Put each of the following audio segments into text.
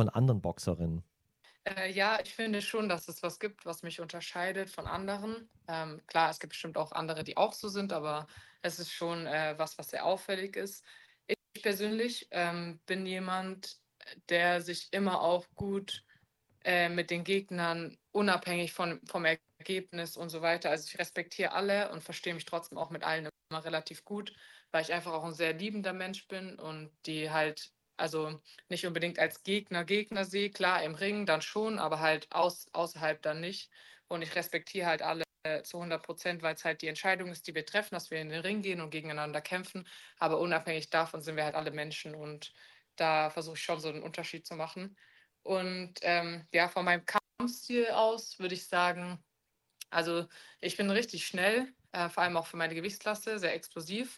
von anderen Boxerinnen? Ja, ich finde schon, dass es was gibt, was mich unterscheidet von anderen. Klar, es gibt bestimmt auch andere, die auch so sind, aber es ist schon was sehr auffällig ist. Ich persönlich bin jemand, der sich immer auch gut mit den Gegnern unabhängig vom Ergebnis und so weiter. Also ich respektiere alle und verstehe mich trotzdem auch mit allen immer relativ gut, weil ich einfach auch ein sehr liebender Mensch bin und die halt, also nicht unbedingt als Gegner sehe, klar im Ring dann schon, aber halt außerhalb dann nicht. Und ich respektiere halt alle zu 100%, weil es halt die Entscheidung ist, die wir treffen, dass wir in den Ring gehen und gegeneinander kämpfen. Aber unabhängig davon sind wir halt alle Menschen und da versuche ich schon so einen Unterschied zu machen. Und ja, von meinem Kampfstil aus würde ich sagen, also ich bin richtig schnell, vor allem auch für meine Gewichtsklasse, sehr explosiv.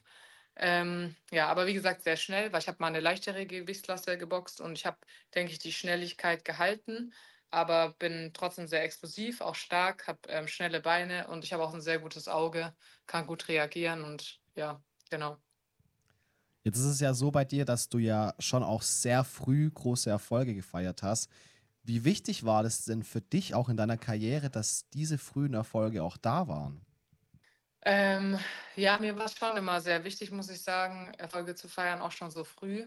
Ja, aber wie gesagt, sehr schnell, weil ich habe mal eine leichtere Gewichtsklasse geboxt und ich habe, denke ich, die Schnelligkeit gehalten, aber bin trotzdem sehr explosiv, auch stark, habe schnelle Beine und ich habe auch ein sehr gutes Auge, kann gut reagieren und ja, genau. Jetzt ist es ja so bei dir, dass du ja schon auch sehr früh große Erfolge gefeiert hast. Wie wichtig war das denn für dich auch in deiner Karriere, dass diese frühen Erfolge auch da waren? Ähm, ja, mir war es schon immer sehr wichtig, muss ich sagen, Erfolge zu feiern, auch schon so früh,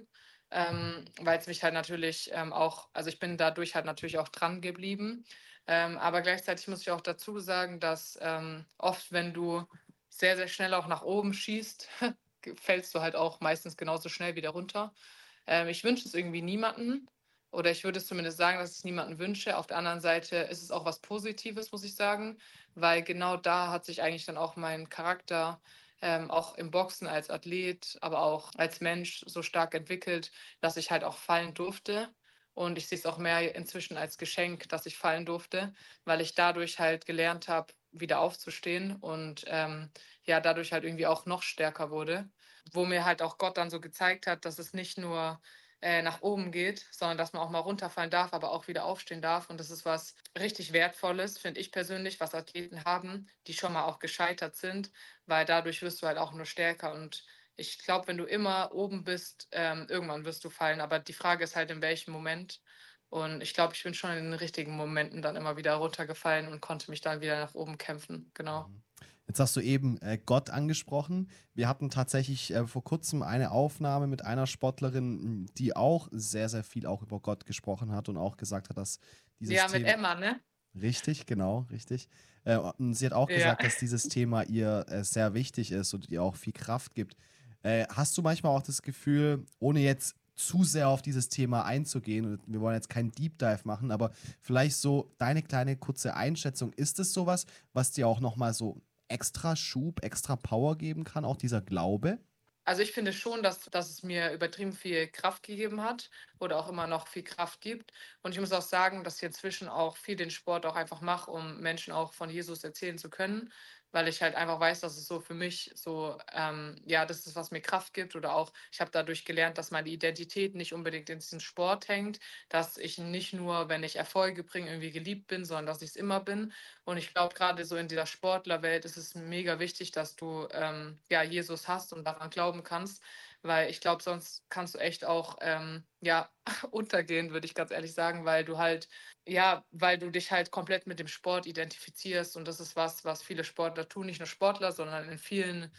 weil es mich halt natürlich auch, also ich bin dadurch halt natürlich auch dran geblieben. Aber gleichzeitig muss ich auch dazu sagen, dass oft, wenn du sehr schnell auch nach oben schießt, fällst du halt auch meistens genauso schnell wieder runter. Ich wünsche es irgendwie niemanden. Oder ich würde es zumindest sagen, dass ich es niemanden wünsche. Auf der anderen Seite ist es auch was Positives, muss ich sagen, weil genau da hat sich eigentlich dann auch mein Charakter auch im Boxen als Athlet, aber auch als Mensch so stark entwickelt, dass ich halt auch fallen durfte. Und ich sehe es auch mehr inzwischen als Geschenk, dass ich fallen durfte, weil ich dadurch halt gelernt habe, wieder aufzustehen und ja, dadurch halt irgendwie auch noch stärker wurde. Wo mir halt auch Gott dann so gezeigt hat, dass es nicht nur nach oben geht, sondern dass man auch mal runterfallen darf, aber auch wieder aufstehen darf. Und das ist was richtig Wertvolles, finde ich persönlich, was Athleten haben, die schon mal auch gescheitert sind, weil dadurch wirst du halt auch nur stärker. Und ich glaube, wenn du immer oben bist, irgendwann wirst du fallen. Aber die Frage ist halt, in welchem Moment. Und ich glaube, ich bin schon in den richtigen Momenten dann immer wieder runtergefallen und konnte mich dann wieder nach oben kämpfen. Genau. Mhm. Jetzt hast du eben Gott angesprochen. Wir hatten tatsächlich vor kurzem eine Aufnahme mit einer Sportlerin, die auch sehr, sehr viel auch über Gott gesprochen hat und auch gesagt hat, dass dieses Ja, mit Thema, Emma, ne? richtig, genau, richtig. Und sie hat auch Ja. gesagt, dass dieses Thema ihr sehr wichtig ist und ihr auch viel Kraft gibt. Hast du manchmal auch das Gefühl, ohne jetzt zu sehr auf dieses Thema einzugehen, und wir wollen jetzt keinen Deep Dive machen, aber vielleicht so deine kleine kurze Einschätzung, ist es sowas, was dir auch nochmal so extra Schub, extra Power geben kann, auch dieser Glaube? Also ich finde schon, dass es mir übertrieben viel Kraft gegeben hat oder auch immer noch viel Kraft gibt. Und ich muss auch sagen, dass ich inzwischen auch viel den Sport auch einfach mache, um Menschen auch von Jesus erzählen zu können, weil ich halt einfach weiß, dass es so für mich so, ja, das ist, was mir Kraft gibt. Oder auch, ich habe dadurch gelernt, dass meine Identität nicht unbedingt in diesem Sport hängt, dass ich nicht nur, wenn ich Erfolge bringe, irgendwie geliebt bin, sondern dass ich es immer bin. Und ich glaube, gerade so in dieser Sportlerwelt ist es mega wichtig, dass du ja, Jesus hast und daran glauben kannst, weil ich glaube, sonst kannst du echt auch ja, untergehen, würde ich ganz ehrlich sagen, weil du halt, ja, weil du dich halt komplett mit dem Sport identifizierst und das ist was, was viele Sportler tun, nicht nur Sportler, sondern in vielen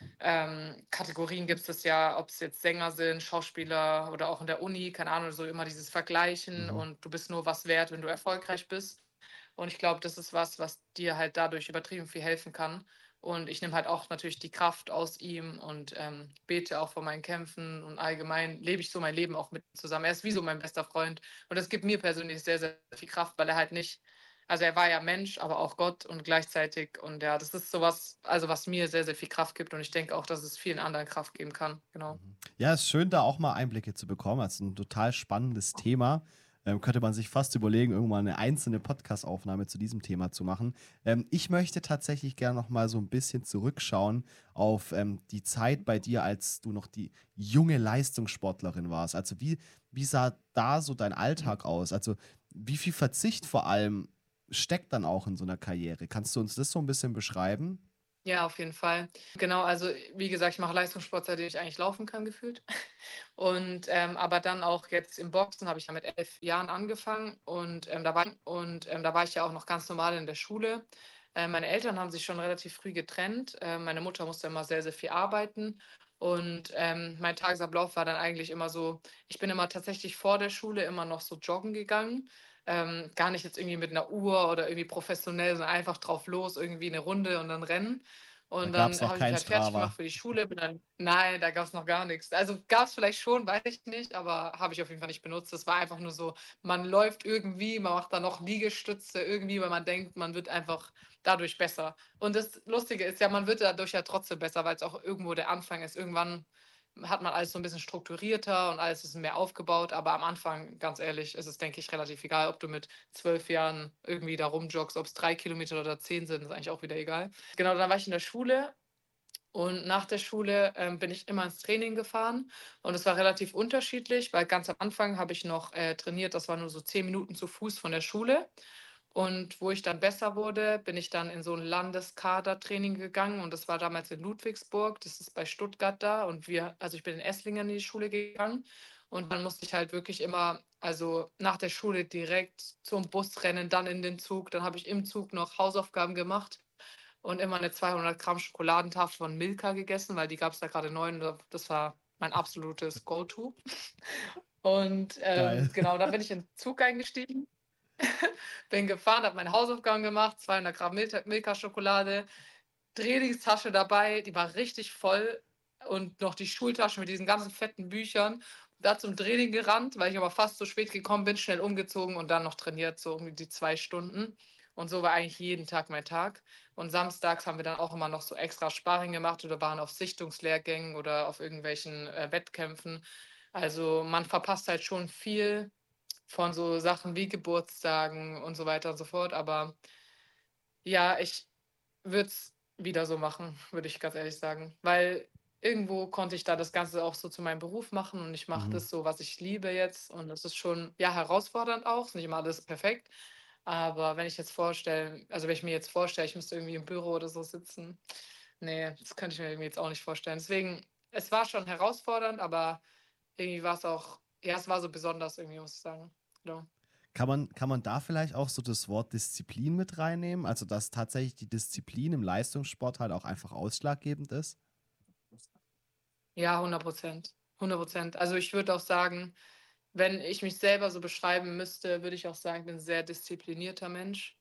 Kategorien gibt es ja, ob es jetzt Sänger sind, Schauspieler oder auch in der Uni, keine Ahnung, so immer dieses Vergleichen Mhm. und du bist nur was wert, wenn du erfolgreich bist. Und ich glaube, das ist was, was dir halt dadurch übertrieben viel helfen kann. Und ich nehme halt auch natürlich die Kraft aus ihm und bete auch vor meinen Kämpfen und allgemein lebe ich so mein Leben auch mit zusammen. Er ist wie so mein bester Freund. Und das gibt mir persönlich sehr viel Kraft, weil er halt nicht, also er war ja Mensch, aber auch Gott und gleichzeitig. Und ja, das ist sowas, also was mir sehr viel Kraft gibt. Und ich denke auch, dass es vielen anderen Kraft geben kann. Genau. Mhm. Ja, ist schön, da auch mal Einblicke zu bekommen. Das ist ein total spannendes Thema. Könnte man sich fast überlegen, irgendwann eine einzelne Podcast-Aufnahme zu diesem Thema zu machen. Ich möchte tatsächlich gerne noch mal so ein bisschen zurückschauen auf die Zeit bei dir, als du noch die junge Leistungssportlerin warst. Also wie sah da so dein Alltag aus? Also wie viel Verzicht vor allem steckt dann auch in so einer Karriere? Kannst du uns das so ein bisschen beschreiben? Ja, auf jeden Fall. Genau, also wie gesagt, ich mache Leistungssport, seitdem ich eigentlich laufen kann, gefühlt. Und aber dann auch jetzt im Boxen habe ich ja mit 11 Jahren angefangen und da war ich ja auch noch ganz normal in der Schule. Meine Eltern haben sich schon relativ früh getrennt. Meine Mutter musste immer sehr, sehr viel arbeiten. Und mein Tagesablauf war dann eigentlich immer so, ich bin immer tatsächlich vor der Schule immer noch so joggen gegangen. Gar nicht jetzt irgendwie mit einer Uhr oder irgendwie professionell, sondern einfach drauf los, irgendwie eine Runde und dann rennen. Da Und gab es dann noch habe ich mich kein halt fertig gemacht Strava. für die Schule. Nein, da gab es noch gar nichts. Also gab es vielleicht schon, weiß ich nicht, aber habe ich auf jeden Fall nicht benutzt. Das war einfach nur so, man läuft irgendwie, man macht dann noch Liegestütze irgendwie, weil man denkt, man wird einfach dadurch besser. Und das Lustige ist ja, man wird dadurch ja trotzdem besser, weil es auch irgendwo der Anfang ist. Irgendwann hat man alles so ein bisschen strukturierter und alles ist mehr aufgebaut. Aber am Anfang, ganz ehrlich, ist es, denke ich, relativ egal, ob du mit 12 Jahren irgendwie da rumjoggst, ob es 3 Kilometer oder 10 sind, ist eigentlich auch wieder egal. Genau, dann war ich in der Schule und nach der Schule bin ich immer ins Training gefahren und es war relativ unterschiedlich, weil ganz am Anfang habe ich noch trainiert, das war nur so 10 Minuten zu Fuß von der Schule. Und wo ich dann besser wurde, bin ich dann in so ein Landeskadertraining gegangen und das war damals in Ludwigsburg, das ist bei Stuttgart da und also ich bin in Esslingen in die Schule gegangen und dann musste ich halt wirklich immer, also nach der Schule direkt zum Bus rennen, dann in den Zug, dann habe ich im Zug noch Hausaufgaben gemacht und immer eine 200 Gramm Schokoladentafel von Milka gegessen, weil die gab es da gerade neu und das war mein absolutes Go-To. Und Geil. genau, dann bin ich in den Zug eingestiegen, bin gefahren, habe meine Hausaufgaben gemacht, 200 Gramm Milka-Schokolade, Trainingstasche dabei, die war richtig voll und noch die Schultasche mit diesen ganzen fetten Büchern. Da zum Training gerannt, weil ich aber fast zu spät gekommen bin, schnell umgezogen und dann noch trainiert, so um die 2 Stunden. Und so war eigentlich jeden Tag mein Tag. Und samstags haben wir dann auch immer noch so extra Sparring gemacht oder waren auf Sichtungslehrgängen oder auf irgendwelchen Wettkämpfen. Also man verpasst halt schon viel von so Sachen wie Geburtstagen und so weiter und so fort. Aber ja, ich würde es wieder so machen, würde ich ganz ehrlich sagen. Weil irgendwo konnte ich da das Ganze auch so zu meinem Beruf machen und ich mache Mhm. das so, was ich liebe jetzt. Und das ist schon, ja, herausfordernd auch. Ist nicht immer alles perfekt. Aber wenn ich mir jetzt vorstelle, ich müsste irgendwie im Büro oder so sitzen, nee, das könnte ich mir irgendwie jetzt auch nicht vorstellen. Deswegen, es war schon herausfordernd, aber irgendwie war es auch, ja, es war so besonders irgendwie, muss ich sagen. Genau. Kann man da vielleicht auch so das Wort Disziplin mit reinnehmen? Also, dass tatsächlich die Disziplin im Leistungssport halt auch einfach ausschlaggebend ist? Ja, 100%. 100%. Also ich würde auch sagen, wenn ich mich selber so beschreiben müsste, würde ich auch sagen, ich bin ein sehr disziplinierter Mensch,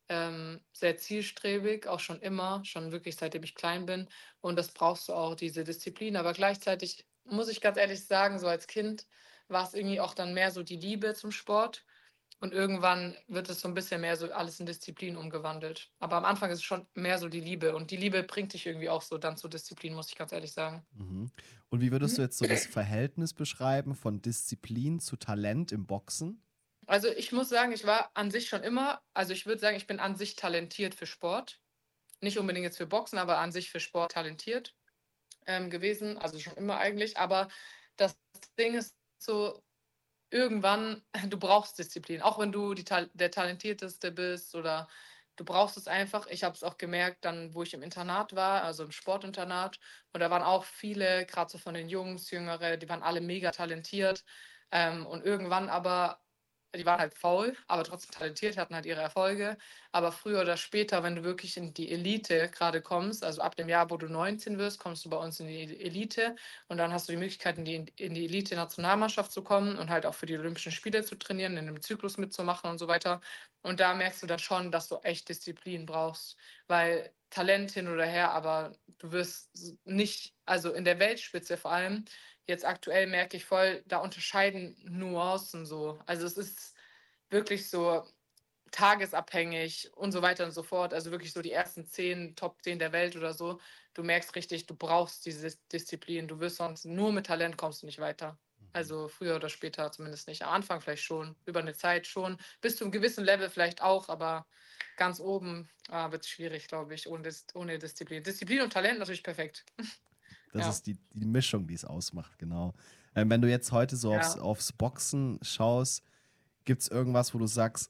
sehr zielstrebig, auch schon immer, schon wirklich seitdem ich klein bin. Und das brauchst du auch, diese Disziplin. Aber gleichzeitig muss ich ganz ehrlich sagen, so als Kind war es irgendwie auch dann mehr so die Liebe zum Sport. Und irgendwann wird es so ein bisschen mehr so alles in Disziplin umgewandelt. Aber am Anfang ist es schon mehr so die Liebe. Und die Liebe bringt dich irgendwie auch so dann zur Disziplin, muss ich ganz ehrlich sagen. Mhm. Und wie würdest du jetzt so das Verhältnis beschreiben von Disziplin zu Talent im Boxen? Also ich muss sagen, ich war an sich schon immer, also ich würde sagen, ich bin an sich talentiert für Sport. Nicht unbedingt jetzt für Boxen, aber an sich für Sport talentiert gewesen. Also schon immer eigentlich. Aber das Ding ist so, irgendwann, du brauchst Disziplin. Auch wenn du der Talentierteste bist oder du brauchst es einfach. Ich habe es auch gemerkt, dann, wo ich im Internat war, also im Sportinternat. Und da waren auch viele, gerade so von den Jungs, Jüngere, die waren alle mega talentiert. Und irgendwann aber, die waren halt faul, aber trotzdem talentiert, hatten halt ihre Erfolge. Aber früher oder später, wenn du wirklich in die Elite gerade kommst, also ab dem Jahr, wo du 19 wirst, kommst du bei uns in die Elite. Und dann hast du die Möglichkeit, in die Elite-Nationalmannschaft zu kommen und halt auch für die Olympischen Spiele zu trainieren, in dem Zyklus mitzumachen und so weiter. Und da merkst du dann schon, dass du echt Disziplin brauchst, weil Talent hin oder her, aber du wirst nicht, also in der Weltspitze vor allem, jetzt aktuell merke ich voll, da unterscheiden Nuancen so. Also es ist wirklich so tagesabhängig und so weiter und so fort. Also wirklich so die ersten 10, Top 10 der Welt oder so. Du merkst richtig, du brauchst diese Disziplin. Du wirst sonst nur mit Talent kommst du nicht weiter. Mhm. Also früher oder später zumindest nicht. Am Anfang vielleicht schon, über eine Zeit schon. Bis zu einem gewissen Level vielleicht auch, aber ganz oben wird es schwierig, glaube ich, ohne Disziplin. Disziplin und Talent natürlich perfekt. Das Ja, ist die Mischung, die es ausmacht, genau. Wenn du jetzt heute so aufs, ja. aufs Boxen schaust, gibt es irgendwas, wo du sagst,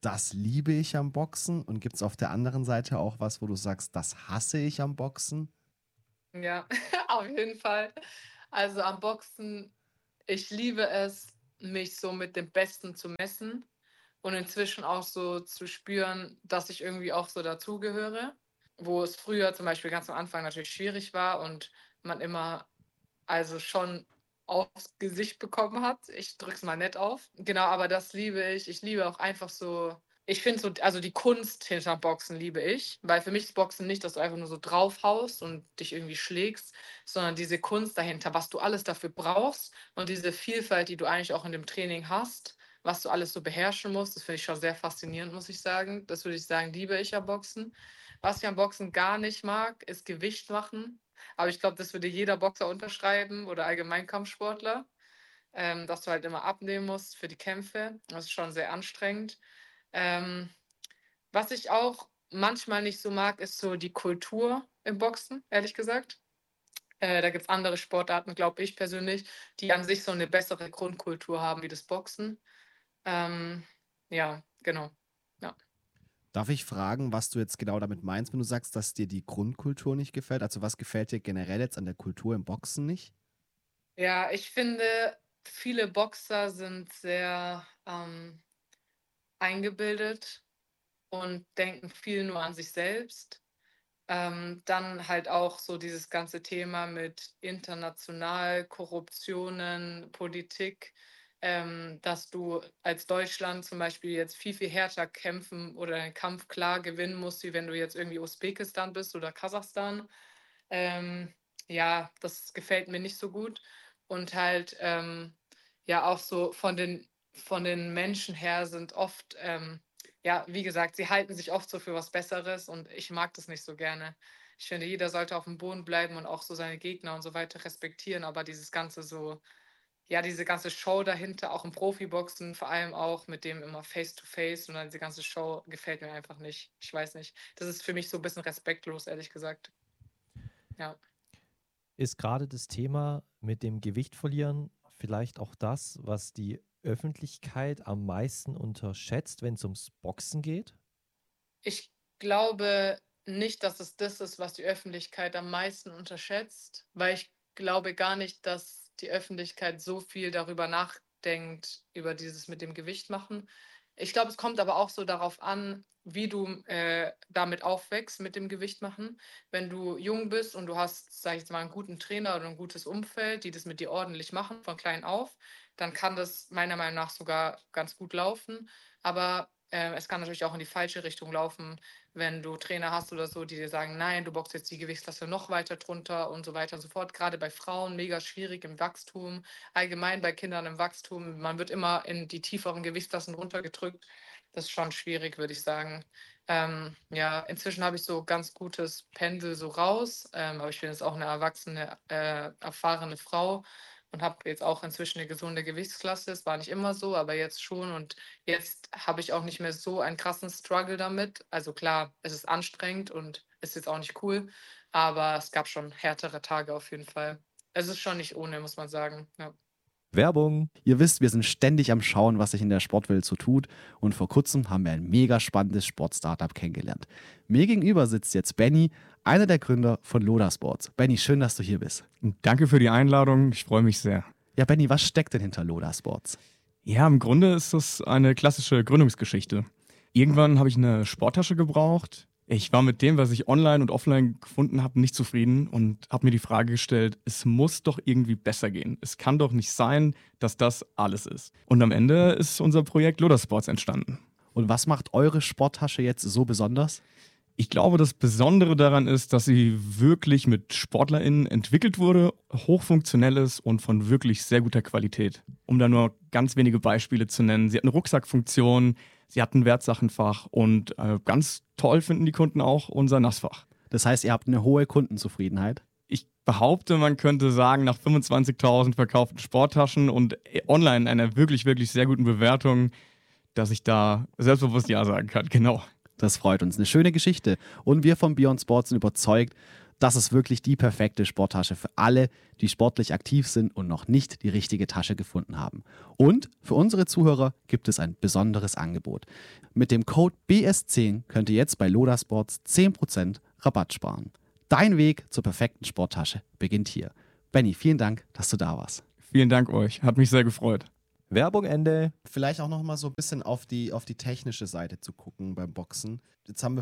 das liebe ich am Boxen? Und gibt es auf der anderen Seite auch was, wo du sagst, das hasse ich am Boxen? Ja, auf jeden Fall. Also am Boxen, ich liebe es, mich so mit dem Besten zu messen und inzwischen auch so zu spüren, dass ich irgendwie auch so dazugehöre, wo es früher zum Beispiel ganz am Anfang natürlich schwierig war und man immer also schon aufs Gesicht bekommen hat. Ich drücke es mal nett auf. Genau, aber das liebe ich. Ich liebe auch einfach so, ich finde so, also die Kunst hinter Boxen liebe ich, weil für mich ist Boxen nicht, dass du einfach nur so draufhaust und dich irgendwie schlägst, sondern diese Kunst dahinter, was du alles dafür brauchst und diese Vielfalt, die du eigentlich auch in dem Training hast, was du alles so beherrschen musst, das finde ich schon sehr faszinierend, muss ich sagen. Das würde ich sagen, liebe ich am Boxen. Was ich am Boxen gar nicht mag, ist Gewicht machen. Aber ich glaube, das würde jeder Boxer unterschreiben oder allgemein Kampfsportler, dass du halt immer abnehmen musst für die Kämpfe. Das ist schon sehr anstrengend. Ähm, Was ich auch manchmal nicht so mag, ist so die Kultur im Boxen, ehrlich gesagt. Da gibt es andere Sportarten, glaube ich persönlich, die an sich so eine bessere Grundkultur haben wie das Boxen. Ähm, ja, genau. Ja. Darf ich fragen, was du jetzt genau damit meinst, wenn du sagst, dass dir die Grundkultur nicht gefällt? Also was gefällt dir generell jetzt an der Kultur im Boxen nicht? Ja, ich finde, viele Boxer sind sehr eingebildet und denken viel nur an sich selbst. Dann halt auch so dieses ganze Thema mit international Korruptionen, Politik, dass du als Deutschland zum Beispiel jetzt viel, viel härter kämpfen oder einen Kampf klar gewinnen musst, wie wenn du jetzt irgendwie Usbekistan bist oder Kasachstan. Ähm, ja, das gefällt mir nicht so gut. Und halt, ja, auch so von den Menschen her sind oft, ja, wie gesagt, sie halten sich oft so für was Besseres und ich mag das nicht so gerne. Ich finde, jeder sollte auf dem Boden bleiben und auch so seine Gegner und so weiter respektieren, aber dieses ganze so, ja, diese ganze Show dahinter, auch im Profiboxen, vor allem auch mit dem immer Face-to-Face und dann diese ganze Show gefällt mir einfach nicht. Ich weiß nicht. Das ist für mich so ein bisschen respektlos, ehrlich gesagt. Ja. Ist gerade das Thema mit dem Gewicht verlieren vielleicht auch das, was die Öffentlichkeit am meisten unterschätzt, wenn es ums Boxen geht? Ich glaube nicht, dass es das ist, was die Öffentlichkeit am meisten unterschätzt, weil ich glaube gar nicht, dass die Öffentlichkeit so viel darüber nachdenkt, über dieses mit dem Gewicht machen. Ich glaube, es kommt aber auch so darauf an, wie du damit aufwächst mit dem Gewicht machen. Wenn du jung bist und du hast, sag ich jetzt mal, einen guten Trainer oder ein gutes Umfeld, die das mit dir ordentlich machen, von klein auf, dann kann das meiner Meinung nach sogar ganz gut laufen. Aber es kann natürlich auch in die falsche Richtung laufen, wenn du Trainer hast oder so, die dir sagen, nein, du boxst jetzt die Gewichtsklasse noch weiter drunter und so weiter und so fort. Gerade bei Frauen mega schwierig im Wachstum, allgemein bei Kindern im Wachstum. Man wird immer in die tieferen Gewichtsklassen runtergedrückt. Das ist schon schwierig, würde ich sagen. Ja, inzwischen habe ich so ganz gutes Pendel so raus, aber ich bin jetzt auch eine erwachsene, erfahrene Frau und habe jetzt auch inzwischen eine gesunde Gewichtsklasse. Es war nicht immer so, aber jetzt schon. Und jetzt habe ich auch nicht mehr so einen krassen Struggle damit. Also klar, es ist anstrengend und ist jetzt auch nicht cool, aber es gab schon härtere Tage auf jeden Fall. Es ist schon nicht ohne, muss man sagen. Ja. Werbung. Ihr wisst, wir sind ständig am Schauen, was sich in der Sportwelt so tut. Und vor kurzem haben wir ein mega spannendes Sportstartup kennengelernt. Mir gegenüber sitzt jetzt Benny, einer der Gründer von Loda Sports. Benny, schön, dass du hier bist. Danke für die Einladung, ich freue mich sehr. Ja, Benny, was steckt denn hinter Loda Sports? Ja, im Grunde ist das eine klassische Gründungsgeschichte. Irgendwann habe ich eine Sporttasche gebraucht. Ich war mit dem, was ich online und offline gefunden habe, nicht zufrieden und habe mir die Frage gestellt, es muss doch irgendwie besser gehen. Es kann doch nicht sein, dass das alles ist. Und am Ende ist unser Projekt Loda Sports entstanden. Und was macht eure Sporttasche jetzt so besonders? Ich glaube, das Besondere daran ist, dass sie wirklich mit SportlerInnen entwickelt wurde, hochfunktionell ist und von wirklich sehr guter Qualität. Um da nur ganz wenige Beispiele zu nennen. Sie hat eine Rucksackfunktion, sie hat ein Wertsachenfach und ganz toll finden die Kunden auch unser Nassfach. Das heißt, ihr habt eine hohe Kundenzufriedenheit? Ich behaupte, man könnte sagen, nach 25.000 verkauften Sporttaschen und online einer wirklich, wirklich sehr guten Bewertung, dass ich da selbstbewusst Ja sagen kann, genau. Das freut uns. Eine schöne Geschichte. Und wir von Beyond Sports sind überzeugt, Das ist wirklich die perfekte Sporttasche für alle, die sportlich aktiv sind und noch nicht die richtige Tasche gefunden haben. Und für unsere Zuhörer gibt es ein besonderes Angebot. Mit dem Code BS10 könnt ihr jetzt bei Loda Sports 10% Rabatt sparen. Dein Weg zur perfekten Sporttasche beginnt hier. Benny, vielen Dank, dass du da warst. Vielen Dank euch, hat mich sehr gefreut. Werbung Ende. Vielleicht auch noch mal so ein bisschen auf die technische Seite zu gucken beim Boxen. Jetzt haben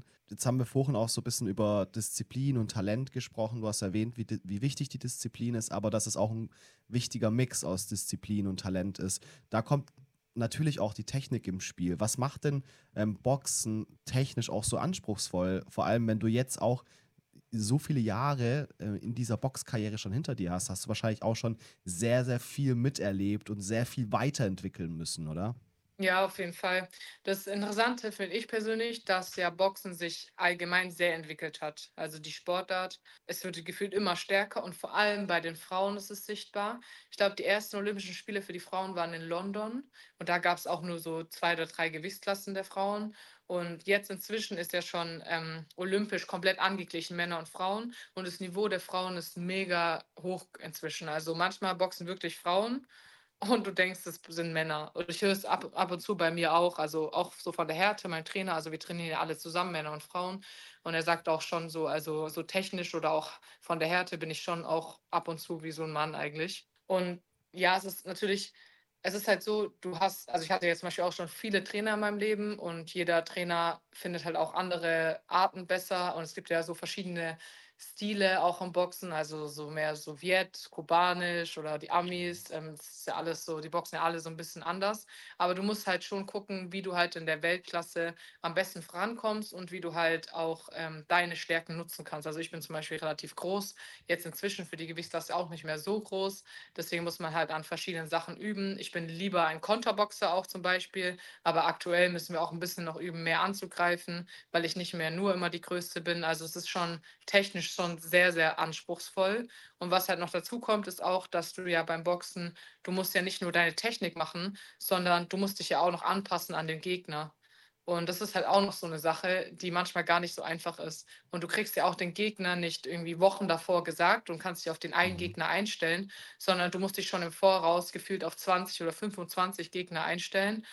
wir vorhin auch so ein bisschen über Disziplin und Talent gesprochen. Du hast erwähnt, wie wichtig die Disziplin ist, aber dass es auch ein wichtiger Mix aus Disziplin und Talent ist. Da kommt natürlich auch die Technik im Spiel. Was macht denn Boxen technisch auch so anspruchsvoll? Vor allem, wenn du jetzt auch so viele Jahre in dieser Boxkarriere schon hinter dir hast du wahrscheinlich auch schon sehr, sehr viel miterlebt und sehr viel weiterentwickeln müssen, oder? Ja, auf jeden Fall. Das Interessante finde ich persönlich, dass ja Boxen sich allgemein sehr entwickelt hat. Also die Sportart, es wird gefühlt immer stärker und vor allem bei den Frauen ist es sichtbar. Ich glaube, die ersten Olympischen Spiele für die Frauen waren in London und da gab es auch nur so 2 oder 3 Gewichtsklassen der Frauen. Und jetzt inzwischen ist ja schon olympisch komplett angeglichen, Männer und Frauen. Und das Niveau der Frauen ist mega hoch inzwischen. Also manchmal boxen wirklich Frauen und du denkst, das sind Männer. Und ich höre es ab und zu bei mir auch, also auch so von der Härte, mein Trainer, also wir trainieren ja alle zusammen, Männer und Frauen. Und er sagt auch schon so, also so technisch oder auch von der Härte bin ich schon auch ab und zu wie so ein Mann eigentlich. Und ja, es ist natürlich, es ist halt so, also ich hatte jetzt zum Beispiel auch schon viele Trainer in meinem Leben und jeder Trainer findet halt auch andere Arten besser. Und es gibt ja so verschiedene Stile auch im Boxen, also so mehr Sowjet, kubanisch oder die Amis. Das ist ja alles so, die boxen ja alle so ein bisschen anders. Aber du musst halt schon gucken, wie du halt in der Weltklasse am besten vorankommst und wie du halt auch deine Stärken nutzen kannst. Also ich bin zum Beispiel relativ groß, jetzt inzwischen für die Gewichtsklasse auch nicht mehr so groß. Deswegen muss man halt an verschiedenen Sachen üben. Ich bin lieber ein Konterboxer auch zum Beispiel, aber aktuell müssen wir auch ein bisschen noch üben, mehr anzugreifen, weil ich nicht mehr nur immer die Größte bin. Also es ist schon technisch schon sehr, sehr anspruchsvoll. Und was halt noch dazu kommt, ist auch, dass du ja beim Boxen, du musst ja nicht nur deine Technik machen, sondern du musst dich ja auch noch anpassen an den Gegner. Und das ist halt auch noch so eine Sache, die manchmal gar nicht so einfach ist. Und du kriegst ja auch den Gegner nicht irgendwie Wochen davor gesagt und kannst dich auf den einen Mhm. Gegner einstellen, sondern du musst dich schon im Voraus gefühlt auf 20 oder 25 Gegner einstellen.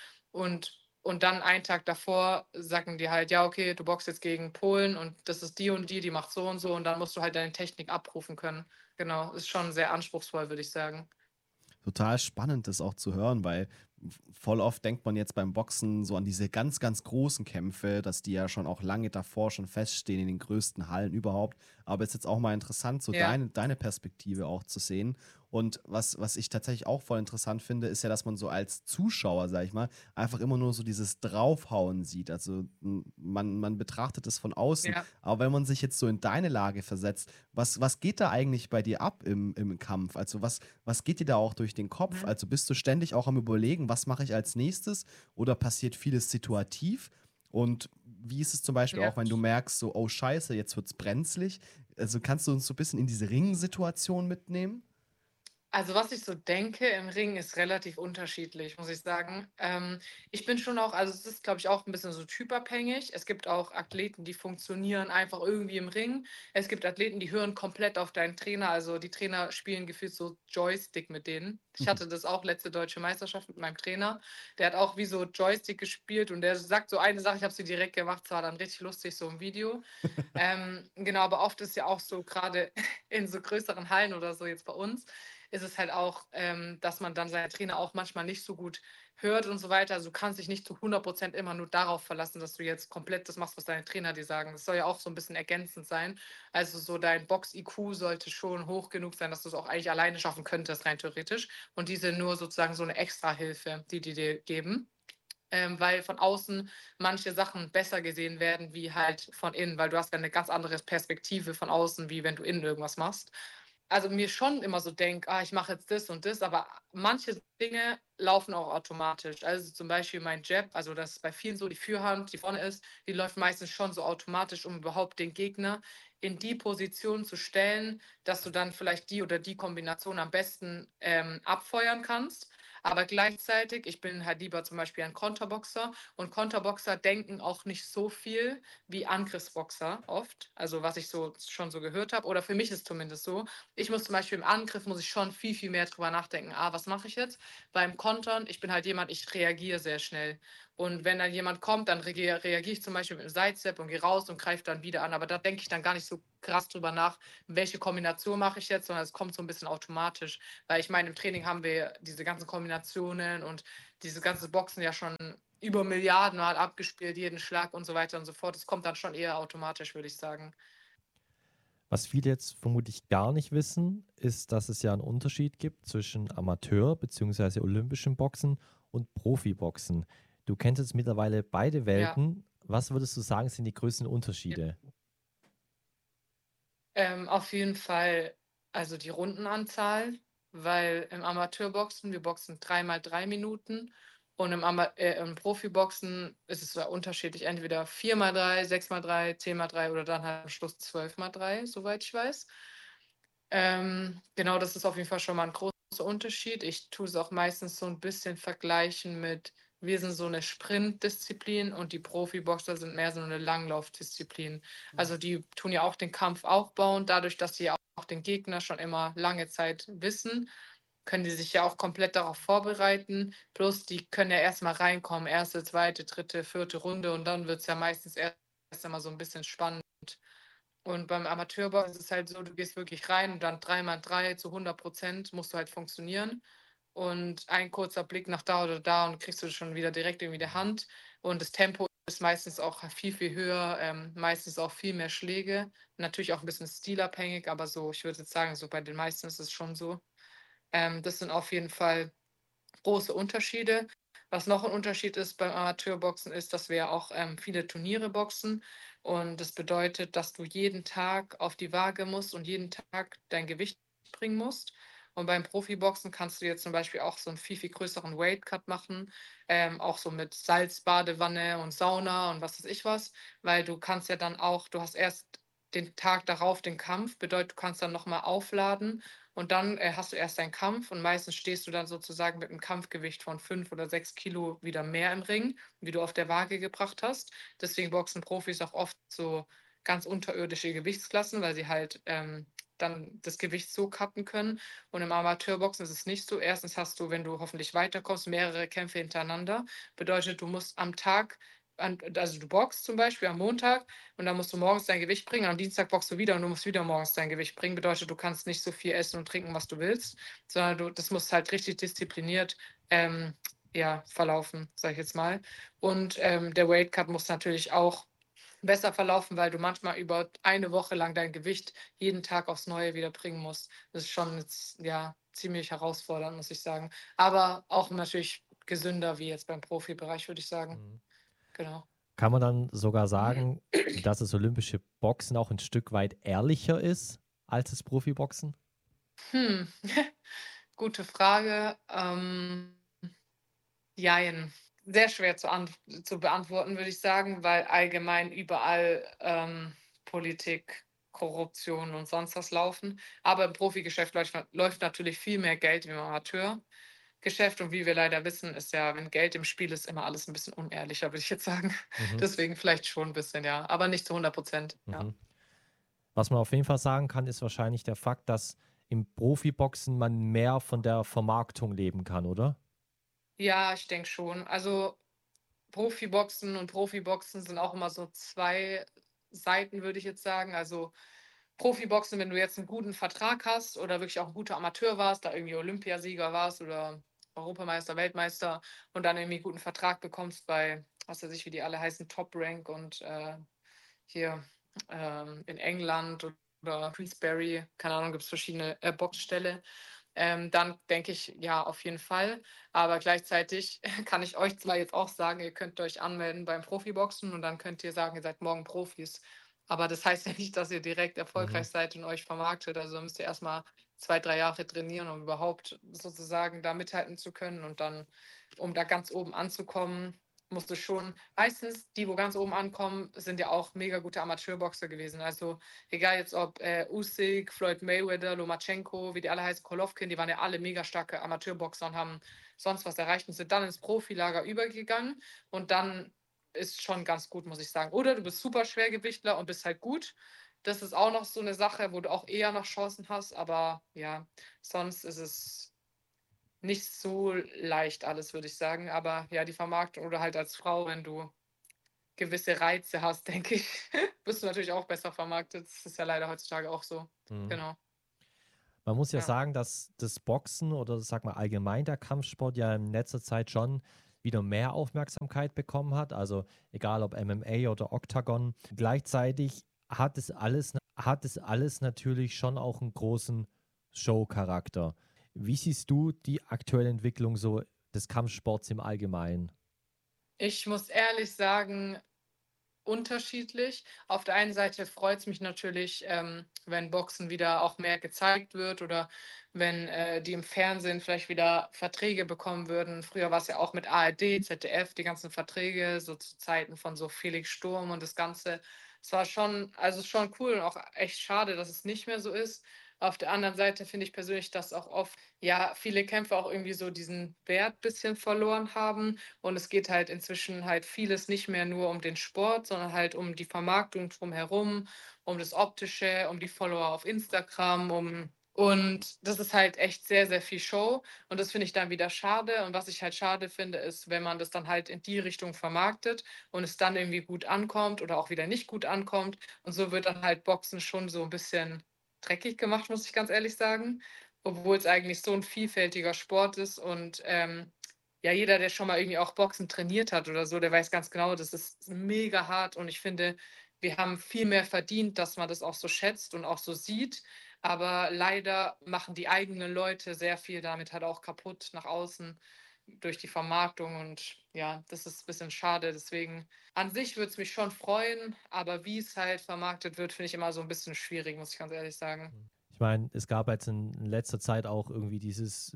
Und dann einen Tag davor sagen die halt, ja, okay, du boxst jetzt gegen Polen und das ist die und die macht so und so und dann musst du halt deine Technik abrufen können. Genau, ist schon sehr anspruchsvoll, würde ich sagen. Total spannend, das auch zu hören, weil voll oft denkt man jetzt beim Boxen so an diese ganz, ganz großen Kämpfe, dass die ja schon auch lange davor schon feststehen in den größten Hallen überhaupt. Aber es ist jetzt auch mal interessant, so Ja, deine Perspektive auch zu sehen. Und was ich tatsächlich auch voll interessant finde, ist ja, dass man so als Zuschauer, sag ich mal, einfach immer nur so dieses Draufhauen sieht. Also man betrachtet es von außen. ja. Aber wenn man sich jetzt so in deine Lage versetzt, was geht da eigentlich bei dir ab im Kampf? Also was geht dir da auch durch den Kopf? Mhm. Also bist du ständig auch am Überlegen, was mache ich als nächstes? Oder passiert vieles situativ? Und wie ist es zum Beispiel Ja. auch, wenn du merkst, so, oh Scheiße, jetzt wird's brenzlig? Also kannst du uns so ein bisschen in diese Ringsituation mitnehmen? Also, was ich so denke im Ring ist relativ unterschiedlich, muss ich sagen. Ich bin schon auch, also es ist, glaube ich, auch ein bisschen so typabhängig. Es gibt auch Athleten, die funktionieren einfach irgendwie im Ring. Es gibt Athleten, die hören komplett auf deinen Trainer. Also die Trainer spielen gefühlt so Joystick mit denen. Ich hatte das auch letzte deutsche Meisterschaft mit meinem Trainer. Der hat auch wie so Joystick gespielt und der sagt so eine Sache, ich habe sie direkt gemacht, es war dann richtig lustig, so im Video. Genau, aber oft ist ja auch so, gerade in so größeren Hallen oder so jetzt bei uns, ist es halt auch, dass man dann seine Trainer auch manchmal nicht so gut hört und so weiter. Also du kannst dich nicht zu 100% immer nur darauf verlassen, dass du jetzt komplett das machst, was deine Trainer dir sagen. Das soll ja auch so ein bisschen ergänzend sein. Also so dein Box-IQ sollte schon hoch genug sein, dass du es auch eigentlich alleine schaffen könntest, rein theoretisch. Und diese nur sozusagen so eine Extra-Hilfe, die dir geben. Weil von außen manche Sachen besser gesehen werden wie halt von innen, weil du hast ja eine ganz andere Perspektive von außen, wie wenn du innen irgendwas machst. Also mir schon immer so denke, ich mache jetzt das und das, aber manche Dinge laufen auch automatisch. Also zum Beispiel mein Jab, also das ist bei vielen so, die Fürhand, die vorne ist, die läuft meistens schon so automatisch, um überhaupt den Gegner in die Position zu stellen, dass du dann vielleicht die oder die Kombination am besten abfeuern kannst. Aber gleichzeitig, ich bin halt lieber zum Beispiel ein Konterboxer und Konterboxer denken auch nicht so viel wie Angriffsboxer oft. Also was ich so schon so gehört habe oder für mich ist zumindest so. Ich muss zum Beispiel im Angriff muss ich schon viel, viel mehr drüber nachdenken. Was mache ich jetzt? Beim Kontern, ich bin halt jemand, ich reagiere sehr schnell. Und wenn dann jemand kommt, dann reagiere ich zum Beispiel mit einem Sidestep und gehe raus und greife dann wieder an. Aber da denke ich dann gar nicht so krass drüber nach, welche Kombination mache ich jetzt, sondern es kommt so ein bisschen automatisch. Weil ich meine, im Training haben wir diese ganzen Kombinationen und diese ganze Boxen ja schon über Milliarden Mal abgespielt, jeden Schlag und so weiter und so fort. Es kommt dann schon eher automatisch, würde ich sagen. Was viele jetzt vermutlich gar nicht wissen, ist, dass es ja einen Unterschied gibt zwischen Amateur- bzw. olympischen Boxen und Profiboxen. Du kennst jetzt mittlerweile beide Ja. Welten. Was würdest du sagen, sind die größten Unterschiede? Auf jeden Fall, also die Rundenanzahl, weil im Amateurboxen, wir boxen 3 mal 3 Minuten und im Profiboxen ist es zwar unterschiedlich, entweder 4 mal 3, 6 mal 3, 10 mal 3 oder dann halt am Schluss 12 mal 3, soweit ich weiß. Genau, das ist auf jeden Fall schon mal ein großer Unterschied. Ich tue es auch meistens so ein bisschen vergleichen mit, wir sind so eine Sprintdisziplin und die Profiboxer sind mehr so eine Langlaufdisziplin. Also die tun ja auch den Kampf aufbauen, dadurch, dass sie ja auch den Gegner schon immer lange Zeit wissen, können die sich ja auch komplett darauf vorbereiten. Plus die können ja erstmal reinkommen, erste, zweite, dritte, vierte Runde und dann wird es ja meistens erst einmal so ein bisschen spannend. Und beim Amateurboxen ist es halt so, du gehst wirklich rein und dann 3 mal 3 zu 100% musst du halt funktionieren. Und ein kurzer Blick nach da oder da und kriegst du schon wieder direkt irgendwie die Hand. Und das Tempo ist meistens auch viel, viel höher, meistens auch viel mehr Schläge. Natürlich auch ein bisschen stilabhängig, aber so, ich würde jetzt sagen, so bei den meisten ist es schon so. Das sind auf jeden Fall große Unterschiede. Was noch ein Unterschied ist beim Amateurboxen, ist, dass wir ja auch viele Turniere boxen. Und das bedeutet, dass du jeden Tag auf die Waage musst und jeden Tag dein Gewicht bringen musst. Und beim Profiboxen kannst du jetzt zum Beispiel auch so einen viel, viel größeren Weightcut machen, auch so mit Salzbadewanne und Sauna und was weiß ich was, weil du kannst ja dann auch, du hast erst den Tag darauf den Kampf, bedeutet, du kannst dann nochmal aufladen und dann hast du erst deinen Kampf und meistens stehst du dann sozusagen mit einem Kampfgewicht von 5 oder 6 Kilo wieder mehr im Ring, wie du auf der Waage gebracht hast. Deswegen boxen Profis auch oft so ganz unterirdische Gewichtsklassen, weil sie halt dann das Gewicht so cutten können. Und im Amateurboxen ist es nicht so. Erstens hast du, wenn du hoffentlich weiterkommst, mehrere Kämpfe hintereinander. Bedeutet, du musst am Tag, also du boxst zum Beispiel am Montag und dann musst du morgens dein Gewicht bringen. Am Dienstag boxst du wieder und du musst wieder morgens dein Gewicht bringen. Bedeutet, du kannst nicht so viel essen und trinken, was du willst, sondern das muss halt richtig diszipliniert ja, verlaufen, sage ich jetzt mal. Und der Weightcut muss natürlich auch besser verlaufen, weil du manchmal über eine Woche lang dein Gewicht jeden Tag aufs Neue wieder bringen musst. Das ist schon jetzt, ja, ziemlich herausfordernd, muss ich sagen. Aber auch natürlich gesünder wie jetzt beim Profibereich, würde ich sagen. Mhm. Genau. Kann man dann sogar sagen, dass das olympische Boxen auch ein Stück weit ehrlicher ist als das Profiboxen? Hm. Gute Frage. Jein. Sehr schwer zu beantworten, würde ich sagen, weil allgemein überall Politik, Korruption und sonst was laufen. Aber im Profigeschäft läuft natürlich viel mehr Geld wie im Amateurgeschäft. Und wie wir leider wissen, ist ja, wenn Geld im Spiel ist, immer alles ein bisschen unehrlicher, würde ich jetzt sagen. Mhm. Deswegen vielleicht schon ein bisschen, ja. Aber nicht zu 100%. Ja. Mhm. Was man auf jeden Fall sagen kann, ist wahrscheinlich der Fakt, dass im Profiboxen man mehr von der Vermarktung leben kann, oder? Ja, ich denke schon. Also Profiboxen und Profiboxen sind auch immer so zwei Seiten, würde ich jetzt sagen. Also Profiboxen, wenn du jetzt einen guten Vertrag hast oder wirklich auch ein guter Amateur warst, da irgendwie Olympiasieger warst oder Europameister, Weltmeister und dann irgendwie einen guten Vertrag bekommst bei, was weiß ich, wie die alle heißen, Top Rank und hier in England oder Queensberry, keine Ahnung, gibt es verschiedene Boxställe. Dann denke ich, ja, auf jeden Fall. Aber gleichzeitig kann ich euch zwar jetzt auch sagen, ihr könnt euch anmelden beim Profiboxen und dann könnt ihr sagen, ihr seid morgen Profis. Aber das heißt ja nicht, dass ihr direkt erfolgreich seid und euch vermarktet. Also müsst ihr erstmal 2, 3 Jahre trainieren, um überhaupt sozusagen da mithalten zu können. Und dann, um da ganz oben anzukommen, musst du schon, meistens die, wo ganz oben ankommen, sind ja auch mega gute Amateurboxer gewesen. Also egal jetzt ob Usyk, Floyd Mayweather, Lomachenko, wie die alle heißen, Golovkin, die waren ja alle mega starke Amateurboxer und haben sonst was erreicht und sind dann ins Profilager übergegangen. Und dann ist schon ganz gut, muss ich sagen. Oder du bist super Schwergewichtler und bist halt gut. Das ist auch noch so eine Sache, wo du auch eher noch Chancen hast. Aber ja, sonst ist es nicht so leicht alles, würde ich sagen. Aber ja, die Vermarktung oder halt als Frau, wenn du gewisse Reize hast, denke ich, bist du natürlich auch besser vermarktet. Das ist ja leider heutzutage auch so. Mhm. Genau. Man muss ja Ja. sagen, dass das Boxen oder sag mal allgemein der Kampfsport ja in letzter Zeit schon wieder mehr Aufmerksamkeit bekommen hat. Also egal ob MMA oder Octagon. Gleichzeitig hat es alles natürlich schon auch einen großen Show-Charakter. Wie siehst du die aktuelle Entwicklung so des Kampfsports im Allgemeinen? Ich muss ehrlich sagen, unterschiedlich. Auf der einen Seite freut es mich natürlich, wenn Boxen wieder auch mehr gezeigt wird oder wenn die im Fernsehen vielleicht wieder Verträge bekommen würden. Früher war es ja auch mit ARD, ZDF, die ganzen Verträge, so zu Zeiten von so Felix Sturm und das Ganze. Es war schon, also schon cool und auch echt schade, dass es nicht mehr so ist. Auf der anderen Seite finde ich persönlich, dass auch oft, ja, viele Kämpfe auch irgendwie so diesen Wert ein bisschen verloren haben. Und es geht halt inzwischen halt vieles nicht mehr nur um den Sport, sondern halt um die Vermarktung drumherum, um das Optische, um die Follower auf Instagram, und das ist halt echt sehr, sehr viel Show. Und das finde ich dann wieder schade. Und was ich halt schade finde, ist, wenn man das dann halt in die Richtung vermarktet und es dann irgendwie gut ankommt oder auch wieder nicht gut ankommt. Und so wird dann halt Boxen schon so ein bisschen dreckig gemacht, muss ich ganz ehrlich sagen. Obwohl es eigentlich so ein vielfältiger Sport ist und ja, jeder, der schon mal irgendwie auch Boxen trainiert hat oder so, der weiß ganz genau, das ist mega hart und ich finde, wir haben viel mehr verdient, dass man das auch so schätzt und auch so sieht. Aber leider machen die eigenen Leute sehr viel damit halt auch kaputt nach außen durch die Vermarktung und ja, das ist ein bisschen schade. Deswegen an sich würde es mich schon freuen, aber wie es halt vermarktet wird, finde ich immer so ein bisschen schwierig, muss ich ganz ehrlich sagen. Ich meine, es gab jetzt in letzter Zeit auch irgendwie dieses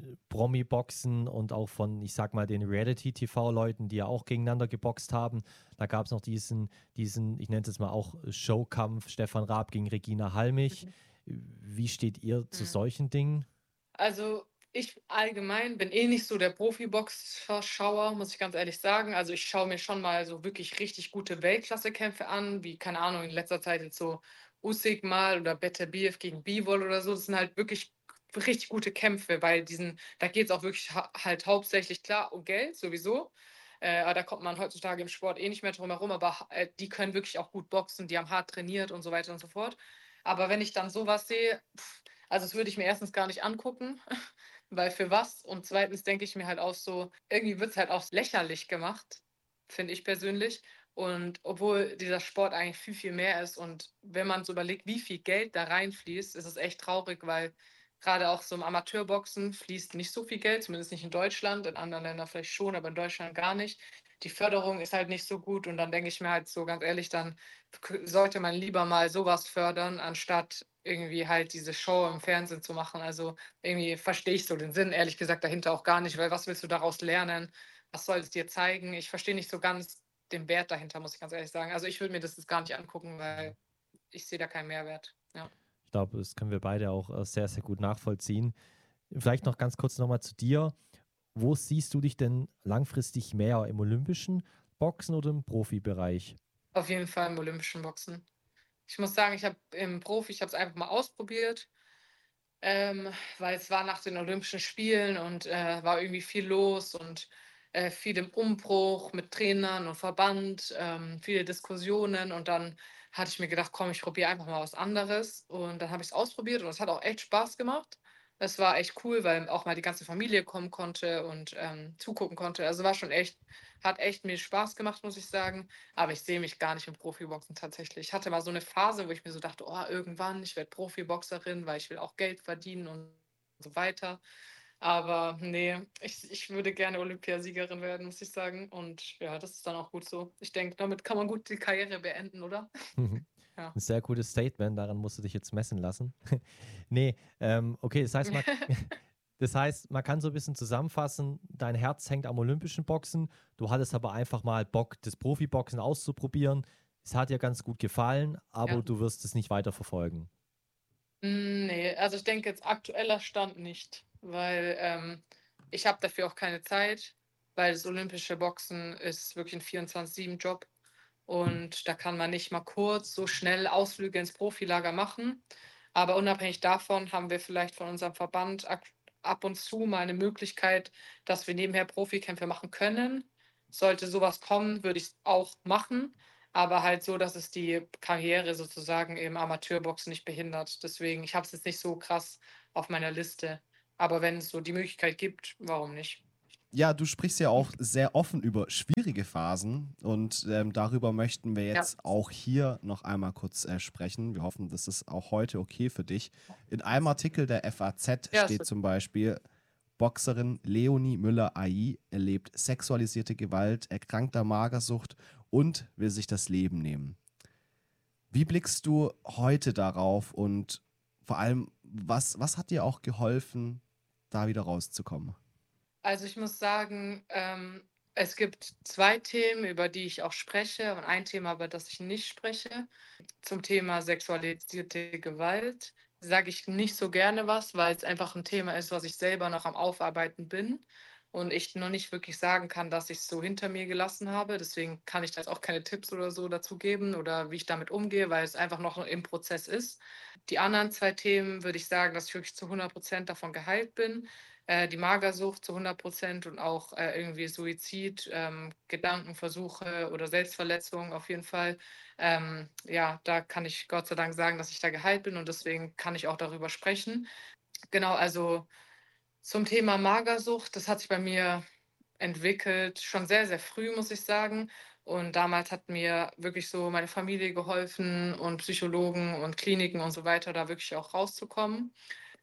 Promi-Boxen und auch von, ich sag mal, den Reality-TV-Leuten, die ja auch gegeneinander geboxt haben. Da gab es noch diesen, ich nenne es jetzt mal auch Showkampf, Stefan Raab gegen Regina Halmich. Wie steht ihr zu solchen Dingen? Also ich allgemein bin eh nicht so der Profibox-Schauer, muss ich ganz ehrlich sagen. Also ich schaue mir schon mal so wirklich richtig gute Weltklasse-Kämpfe an, wie, keine Ahnung, in letzter Zeit jetzt so Usyk mal oder Beterbiev gegen Bivol oder so. Das sind halt wirklich richtig gute Kämpfe, weil da geht es auch wirklich halt hauptsächlich klar um Geld sowieso. Aber da kommt man heutzutage im Sport eh nicht mehr drum herum, aber die können wirklich auch gut boxen, die haben hart trainiert und so weiter und so fort. Aber wenn ich dann sowas sehe, also das würde ich mir erstens gar nicht angucken, weil für was? Und zweitens denke ich mir halt auch so, irgendwie wird es halt auch lächerlich gemacht, finde ich persönlich. Und obwohl dieser Sport eigentlich viel, viel mehr ist und wenn man so überlegt, wie viel Geld da reinfließt, ist es echt traurig, weil gerade auch so im Amateurboxen fließt nicht so viel Geld, zumindest nicht in Deutschland, in anderen Ländern vielleicht schon, aber in Deutschland gar nicht. Die Förderung ist halt nicht so gut und dann denke ich mir halt so ganz ehrlich, dann sollte man lieber mal sowas fördern, anstatt irgendwie halt diese Show im Fernsehen zu machen. Also irgendwie verstehe ich so den Sinn, ehrlich gesagt, dahinter auch gar nicht, weil was willst du daraus lernen? Was soll es dir zeigen? Ich verstehe nicht so ganz den Wert dahinter, muss ich ganz ehrlich sagen. Also ich würde mir das jetzt gar nicht angucken, weil ich sehe da keinen Mehrwert. Ja. Ich glaube, das können wir beide auch sehr, sehr gut nachvollziehen. Vielleicht noch ganz kurz nochmal zu dir. Wo siehst du dich denn langfristig mehr, im olympischen Boxen oder im Profibereich? Auf jeden Fall im olympischen Boxen. Ich muss sagen, ich habe ich habe es einfach mal ausprobiert, weil es war nach den Olympischen Spielen und war irgendwie viel los und viel im Umbruch mit Trainern und Verband, viele Diskussionen und dann hatte ich mir gedacht, komm, ich probiere einfach mal was anderes und dann habe ich es ausprobiert und es hat auch echt Spaß gemacht. Es war echt cool, weil auch mal die ganze Familie kommen konnte und zugucken konnte. Also war schon echt, hat echt mir Spaß gemacht, muss ich sagen. Aber ich sehe mich gar nicht im Profiboxen tatsächlich. Ich hatte mal so eine Phase, wo ich mir so dachte, oh, irgendwann, ich werde Profiboxerin, weil ich will auch Geld verdienen und so weiter. Aber nee, ich würde gerne Olympiasiegerin werden, muss ich sagen. Und ja, das ist dann auch gut so. Ich denke, damit kann man gut die Karriere beenden, oder? Ja. Ein sehr gutes Statement, daran musst du dich jetzt messen lassen. Nee, okay, das heißt mal, Das heißt, man kann so ein bisschen zusammenfassen, dein Herz hängt am olympischen Boxen, du hattest aber einfach mal Bock, das Profiboxen auszuprobieren. Es hat dir ganz gut gefallen, aber Ja. du wirst es nicht weiter verfolgen. Nee, also ich denke jetzt aktueller Stand nicht, weil ich habe dafür auch keine Zeit, weil das olympische Boxen ist wirklich ein 24/7-Job und da kann man nicht mal kurz so schnell Ausflüge ins Profilager machen. Aber unabhängig davon haben wir vielleicht von unserem Verband ab und zu mal eine Möglichkeit, dass wir nebenher Profikämpfe machen können. Sollte sowas kommen, würde ich es auch machen, aber halt so, dass es die Karriere sozusagen im Amateurboxen nicht behindert. Deswegen, ich habe es jetzt nicht so krass auf meiner Liste. Aber wenn es so die Möglichkeit gibt, warum nicht? Ja, du sprichst ja auch sehr offen über schwierige Phasen und darüber möchten wir Ja. jetzt auch hier noch einmal kurz sprechen. Wir hoffen, das ist auch heute okay für dich. In einem Artikel der FAZ Ja, steht zum Beispiel, Boxerin Leonie Müller-Ai erlebt sexualisierte Gewalt, erkrankt an Magersucht und will sich das Leben nehmen. Wie blickst du heute darauf und vor allem, was hat dir auch geholfen, da wieder rauszukommen? Also ich muss sagen, es gibt 2 Themen, über die ich auch spreche und ein Thema, über das ich nicht spreche. Zum Thema sexualisierte Gewalt sage ich nicht so gerne was, weil es einfach ein Thema ist, was ich selber noch am Aufarbeiten bin und ich noch nicht wirklich sagen kann, dass ich es so hinter mir gelassen habe. Deswegen kann ich da jetzt auch keine Tipps oder so dazu geben oder wie ich damit umgehe, weil es einfach noch im Prozess ist. Die anderen 2 Themen würde ich sagen, dass ich wirklich zu 100% davon geheilt bin. Die Magersucht zu 100% und auch irgendwie Suizid, Gedankenversuche oder Selbstverletzung auf jeden Fall. Ja, da kann ich Gott sei Dank sagen, dass ich da geheilt bin und deswegen kann ich auch darüber sprechen. Genau, also zum Thema Magersucht, das hat sich bei mir entwickelt, schon sehr, sehr früh, muss ich sagen. Und damals hat mir wirklich so meine Familie geholfen und Psychologen und Kliniken und so weiter, da wirklich auch rauszukommen.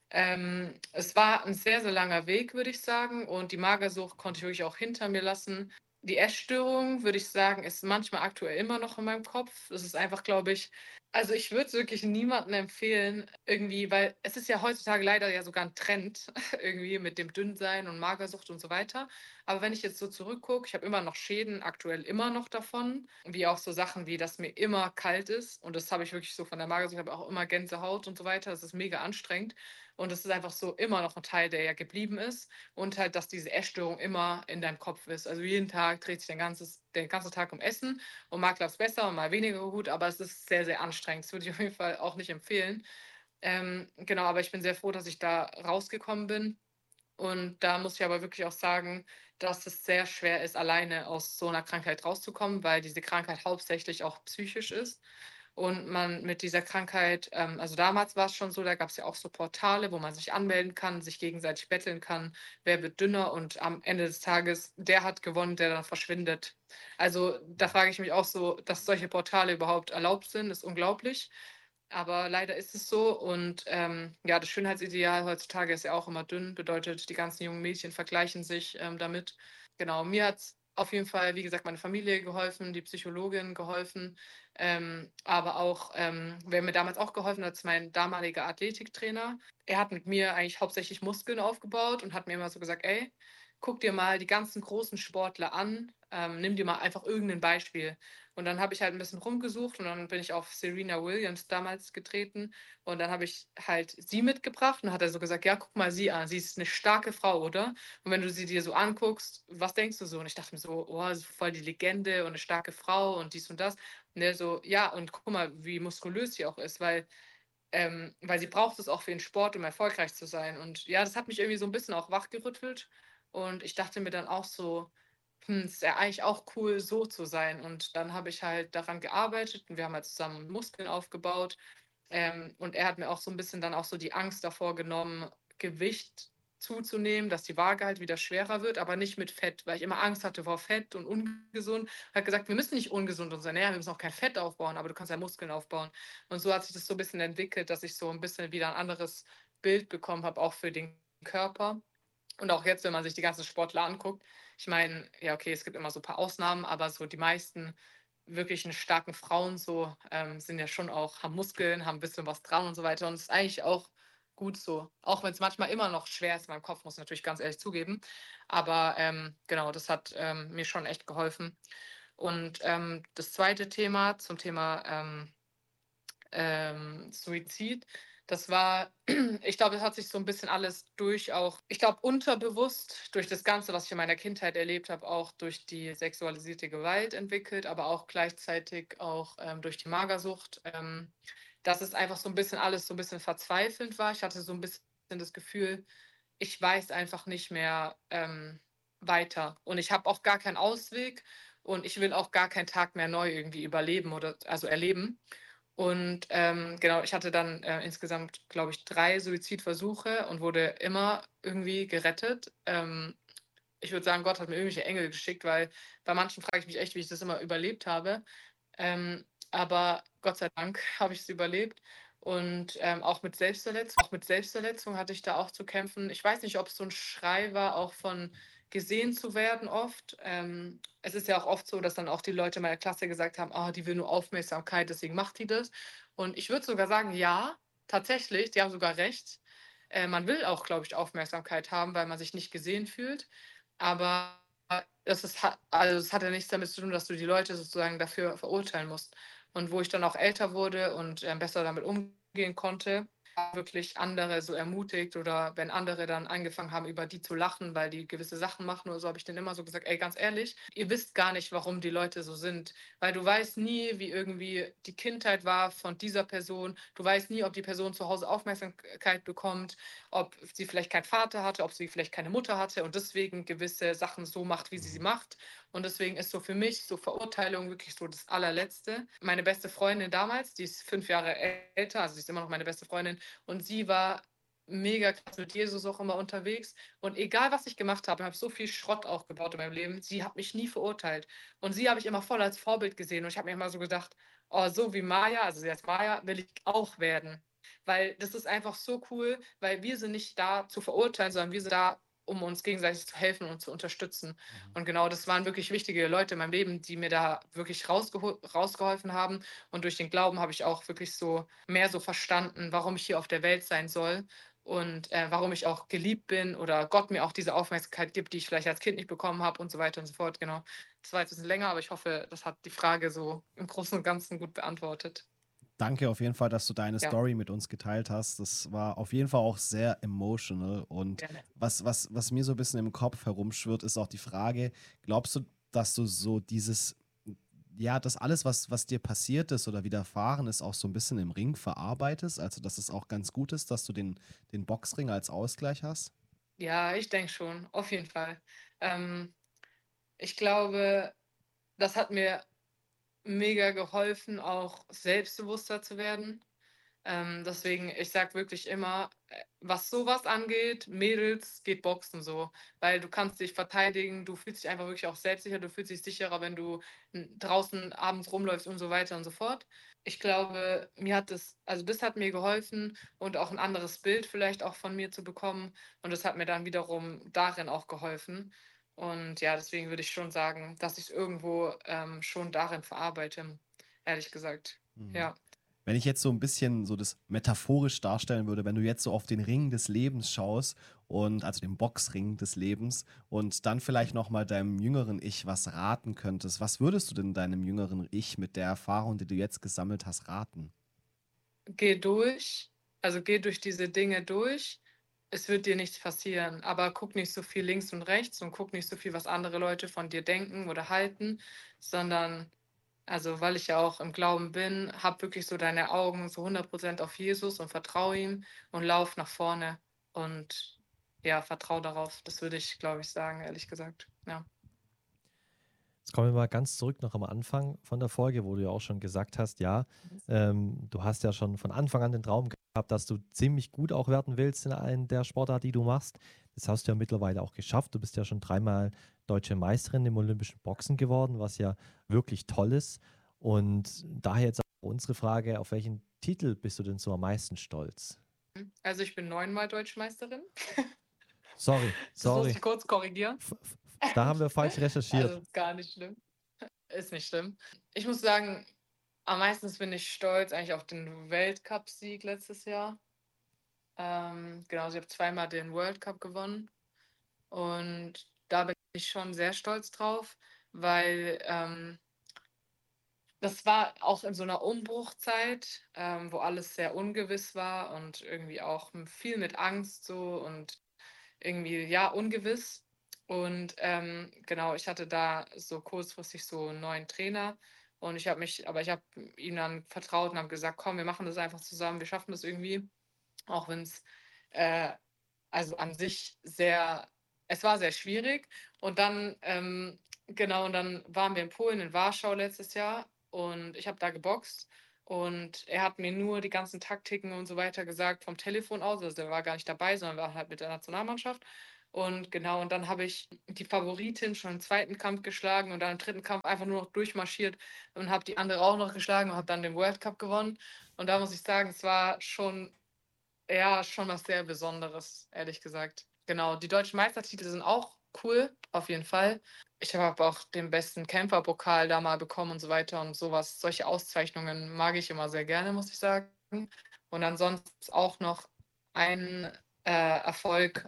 Es war ein sehr, sehr langer Weg, würde ich sagen. Und die Magersucht konnte ich wirklich auch hinter mir lassen. Die Essstörung, würde ich sagen, ist manchmal aktuell immer noch in meinem Kopf. Das ist einfach, glaube ich, also ich würde es wirklich niemandem empfehlen, irgendwie, weil es ist ja heutzutage leider ja sogar ein Trend, irgendwie mit dem Dünnsein und Magersucht und so weiter. Aber wenn ich jetzt so zurückgucke, ich habe immer noch Schäden, aktuell immer noch davon, wie auch so Sachen wie, dass mir immer kalt ist. Und das habe ich wirklich so von der Magersucht, ich habe auch immer Gänsehaut und so weiter. Das ist mega anstrengend. Und das ist einfach so immer noch ein Teil, der ja geblieben ist. Und halt, dass diese Essstörung immer in deinem Kopf ist. Also jeden Tag dreht sich der ganze Tag um Essen. Und mal klappt es besser und mal weniger gut, aber es ist sehr, sehr anstrengend. Das würde ich auf jeden Fall auch nicht empfehlen. Genau, aber ich bin sehr froh, dass ich da rausgekommen bin. Und da muss ich aber wirklich auch sagen, dass es sehr schwer ist, alleine aus so einer Krankheit rauszukommen, weil diese Krankheit hauptsächlich auch psychisch ist. Und man mit dieser Krankheit, also damals war es schon so, da gab es ja auch so Portale, wo man sich anmelden kann, sich gegenseitig betteln kann, wer wird dünner und am Ende des Tages, der hat gewonnen, der dann verschwindet. Also da frage ich mich auch so, dass solche Portale überhaupt erlaubt sind, ist unglaublich. Aber leider ist es so. Und ja, das Schönheitsideal heutzutage ist ja auch immer dünn, bedeutet, die ganzen jungen Mädchen vergleichen sich damit. Genau, mir hat es auf jeden Fall, wie gesagt, meine Familie geholfen, die Psychologin geholfen, aber auch, wer mir damals auch geholfen hat, ist mein damaliger Athletiktrainer. Er hat mit mir eigentlich hauptsächlich Muskeln aufgebaut und hat mir immer so gesagt, ey, guck dir mal die ganzen großen Sportler an, nimm dir mal einfach irgendein Beispiel. Und dann habe ich halt ein bisschen rumgesucht und dann bin ich auf Serena Williams damals getreten und dann habe ich halt sie mitgebracht und hat er so gesagt, ja, guck mal sie an, sie ist eine starke Frau, oder? Und wenn du sie dir so anguckst, was denkst du so? Und ich dachte mir so, oh, sie ist voll die Legende und eine starke Frau und dies und das. Und er so, ja, und guck mal, wie muskulös sie auch ist, weil sie braucht es auch für den Sport, um erfolgreich zu sein. Und ja, das hat mich irgendwie so ein bisschen auch wachgerüttelt. Und ich dachte mir dann auch so, es ist ja eigentlich auch cool, so zu sein. Und dann habe ich halt daran gearbeitet und wir haben halt zusammen Muskeln aufgebaut. Und er hat mir auch so ein bisschen dann auch so die Angst davor genommen, Gewicht zuzunehmen, dass die Waage halt wieder schwerer wird, aber nicht mit Fett, weil ich immer Angst hatte vor Fett und ungesund. Er hat gesagt, wir müssen nicht ungesund uns ernähren, wir müssen auch kein Fett aufbauen, aber du kannst ja Muskeln aufbauen. Und so hat sich das so ein bisschen entwickelt, dass ich so ein bisschen wieder ein anderes Bild bekommen habe, auch für den Körper. Und auch jetzt, wenn man sich die ganzen Sportler anguckt, ich meine, ja, okay, es gibt immer so ein paar Ausnahmen, aber so die meisten wirklichen starken Frauen so sind ja schon auch, haben Muskeln, haben ein bisschen was dran und so weiter. Und es ist eigentlich auch gut so. Auch wenn es manchmal immer noch schwer ist in meinem Kopf, muss ich natürlich ganz ehrlich zugeben. Aber genau, das hat mir schon echt geholfen. Und das zweite Thema zum Thema Suizid, das war, ich glaube, es hat sich so ein bisschen alles durch auch, ich glaube, unterbewusst durch das Ganze, was ich in meiner Kindheit erlebt habe, auch durch die sexualisierte Gewalt entwickelt, aber auch gleichzeitig auch durch die Magersucht, dass es einfach so ein bisschen alles so ein bisschen verzweifelnd war. Ich hatte so ein bisschen das Gefühl, ich weiß einfach nicht mehr weiter und ich habe auch gar keinen Ausweg und ich will auch gar keinen Tag mehr neu irgendwie überleben oder also erleben. Und genau, ich hatte dann insgesamt, glaube ich, 3 Suizidversuche und wurde immer irgendwie gerettet. Ich würde sagen, Gott hat mir irgendwelche Engel geschickt, weil bei manchen frage ich mich echt, wie ich das immer überlebt habe. Aber Gott sei Dank habe ich es überlebt. Und auch mit Selbstverletzung hatte ich da auch zu kämpfen. Ich weiß nicht, ob es so ein Schrei war, auch von gesehen zu werden oft. Es ist ja auch oft so, dass dann auch die Leute in meiner Klasse gesagt haben, oh, die will nur Aufmerksamkeit, deswegen macht die das. Und ich würde sogar sagen, ja, tatsächlich, die haben sogar recht. Man will auch, glaube ich, Aufmerksamkeit haben, weil man sich nicht gesehen fühlt. Aber es hat ja nichts damit zu tun, dass du die Leute sozusagen dafür verurteilen musst. Und wo ich dann auch älter wurde und besser damit umgehen konnte, wirklich andere so ermutigt oder wenn andere dann angefangen haben, über die zu lachen, weil die gewisse Sachen machen oder so, habe ich denen immer so gesagt, ey, ganz ehrlich, ihr wisst gar nicht, warum die Leute so sind, weil du weißt nie, wie irgendwie die Kindheit war von dieser Person, du weißt nie, ob die Person zu Hause Aufmerksamkeit bekommt, ob sie vielleicht keinen Vater hatte, ob sie vielleicht keine Mutter hatte und deswegen gewisse Sachen so macht, wie sie sie macht. Und deswegen ist so für mich so Verurteilung wirklich so das allerletzte. Meine beste Freundin damals, die ist 5 Jahre älter, also sie ist immer noch meine beste Freundin, und sie war mega krass mit Jesus auch immer unterwegs. Und egal, was ich gemacht habe, ich habe so viel Schrott auch gebaut in meinem Leben, sie hat mich nie verurteilt. Und sie habe ich immer voll als Vorbild gesehen. Und ich habe mir immer so gedacht, oh, so wie Maya, also sie heißt Maya, will ich auch werden. Weil das ist einfach so cool, weil wir sind nicht da zu verurteilen, sondern wir sind da, um uns gegenseitig zu helfen und zu unterstützen. Und genau, das waren wirklich wichtige Leute in meinem Leben, die mir da wirklich rausgeholfen haben. Und durch den Glauben habe ich auch wirklich so mehr so verstanden, warum ich hier auf der Welt sein soll und warum ich auch geliebt bin oder Gott mir auch diese Aufmerksamkeit gibt, die ich vielleicht als Kind nicht bekommen habe und so weiter und so fort. Genau. Das war jetzt ein bisschen länger, aber ich hoffe, das hat die Frage so im Großen und Ganzen gut beantwortet. Danke auf jeden Fall, dass du deine Ja. Story mit uns geteilt hast. Das war auf jeden Fall auch sehr emotional. Und Gerne. was mir so ein bisschen im Kopf herumschwirrt, ist auch die Frage, glaubst du, dass du so dieses, ja, das alles, was dir passiert ist oder widerfahren ist, auch so ein bisschen im Ring verarbeitest? Also, dass es auch ganz gut ist, dass du den Boxring als Ausgleich hast? Ja, ich denke schon, auf jeden Fall. Ähm, Ich glaube, das hat mir mega geholfen, auch selbstbewusster zu werden. Deswegen, ich sage wirklich immer, was sowas angeht, Mädels, geht Boxen so, weil du kannst dich verteidigen, du fühlst dich einfach wirklich auch selbstsicher, du fühlst dich sicherer, wenn du draußen abends rumläufst und so weiter und so fort. Ich glaube, also das hat mir geholfen und auch ein anderes Bild vielleicht auch von mir zu bekommen und das hat mir dann wiederum darin auch geholfen. Und ja, deswegen würde ich schon sagen, dass ich es irgendwo schon darin verarbeite, ehrlich gesagt. Mhm. Ja. Wenn ich jetzt so ein bisschen so das metaphorisch darstellen würde, wenn du jetzt so auf den Ring des Lebens schaust und also den Boxring des Lebens und dann vielleicht noch mal deinem jüngeren Ich was raten könntest, was würdest du denn deinem jüngeren Ich mit der Erfahrung, die du jetzt gesammelt hast, raten? Geh durch diese Dinge durch. Es wird dir nichts passieren, aber guck nicht so viel links und rechts und guck nicht so viel, was andere Leute von dir denken oder halten, sondern, also weil ich ja auch im Glauben bin, hab wirklich so deine Augen so 100% auf Jesus und vertraue ihm und lauf nach vorne und ja, vertrau darauf. Das würde ich, glaube ich, sagen, ehrlich gesagt. Ja. Jetzt kommen wir mal ganz zurück noch am Anfang von der Folge, wo du ja auch schon gesagt hast, ja, du hast ja schon von Anfang an den Traum gehabt, dass du ziemlich gut auch werden willst in der Sportart, die du machst. Das hast du ja mittlerweile auch geschafft. Du bist ja schon 3-mal deutsche Meisterin im olympischen Boxen geworden, was ja wirklich toll ist. Und daher jetzt auch unsere Frage, auf welchen Titel bist du denn so am meisten stolz? Also ich bin 9-mal Deutschmeisterin. Sorry, Das muss sorry. ich kurz korrigieren. Da haben wir falsch recherchiert. Also ist gar nicht schlimm. Ist nicht schlimm. Ich muss sagen, am meisten bin ich stolz eigentlich auf den Weltcup-Sieg letztes Jahr. Genau, also ich habe zweimal den World Cup gewonnen und da bin ich schon sehr stolz drauf, weil das war auch in so einer Umbruchzeit, wo alles sehr ungewiss war und irgendwie auch viel mit Angst so und irgendwie, ja, ungewiss. Und genau, ich hatte da so kurzfristig so einen neuen Trainer und ich habe ihm dann vertraut und habe gesagt, komm, wir machen das einfach zusammen, wir schaffen das irgendwie, auch wenn es äh, also an sich es war sehr schwierig. Und dann, genau, und dann waren wir in Polen, in Warschau letztes Jahr und ich habe da geboxt. Und er hat mir nur die ganzen Taktiken und so weiter gesagt vom Telefon aus. Also er war gar nicht dabei, sondern war halt mit der Nationalmannschaft. Und genau, und dann habe ich die Favoritin schon im zweiten Kampf geschlagen und dann im dritten Kampf einfach nur noch durchmarschiert und habe die andere auch noch geschlagen und habe dann den World Cup gewonnen. Und da muss ich sagen, es war schon, ja, schon was sehr Besonderes, ehrlich gesagt. Genau, die deutschen Meistertitel sind auch cool, auf jeden Fall. Ich habe auch den besten Kämpferpokal da mal bekommen und so weiter und sowas. Solche Auszeichnungen mag ich immer sehr gerne, muss ich sagen. Und ansonsten auch noch ein Erfolg,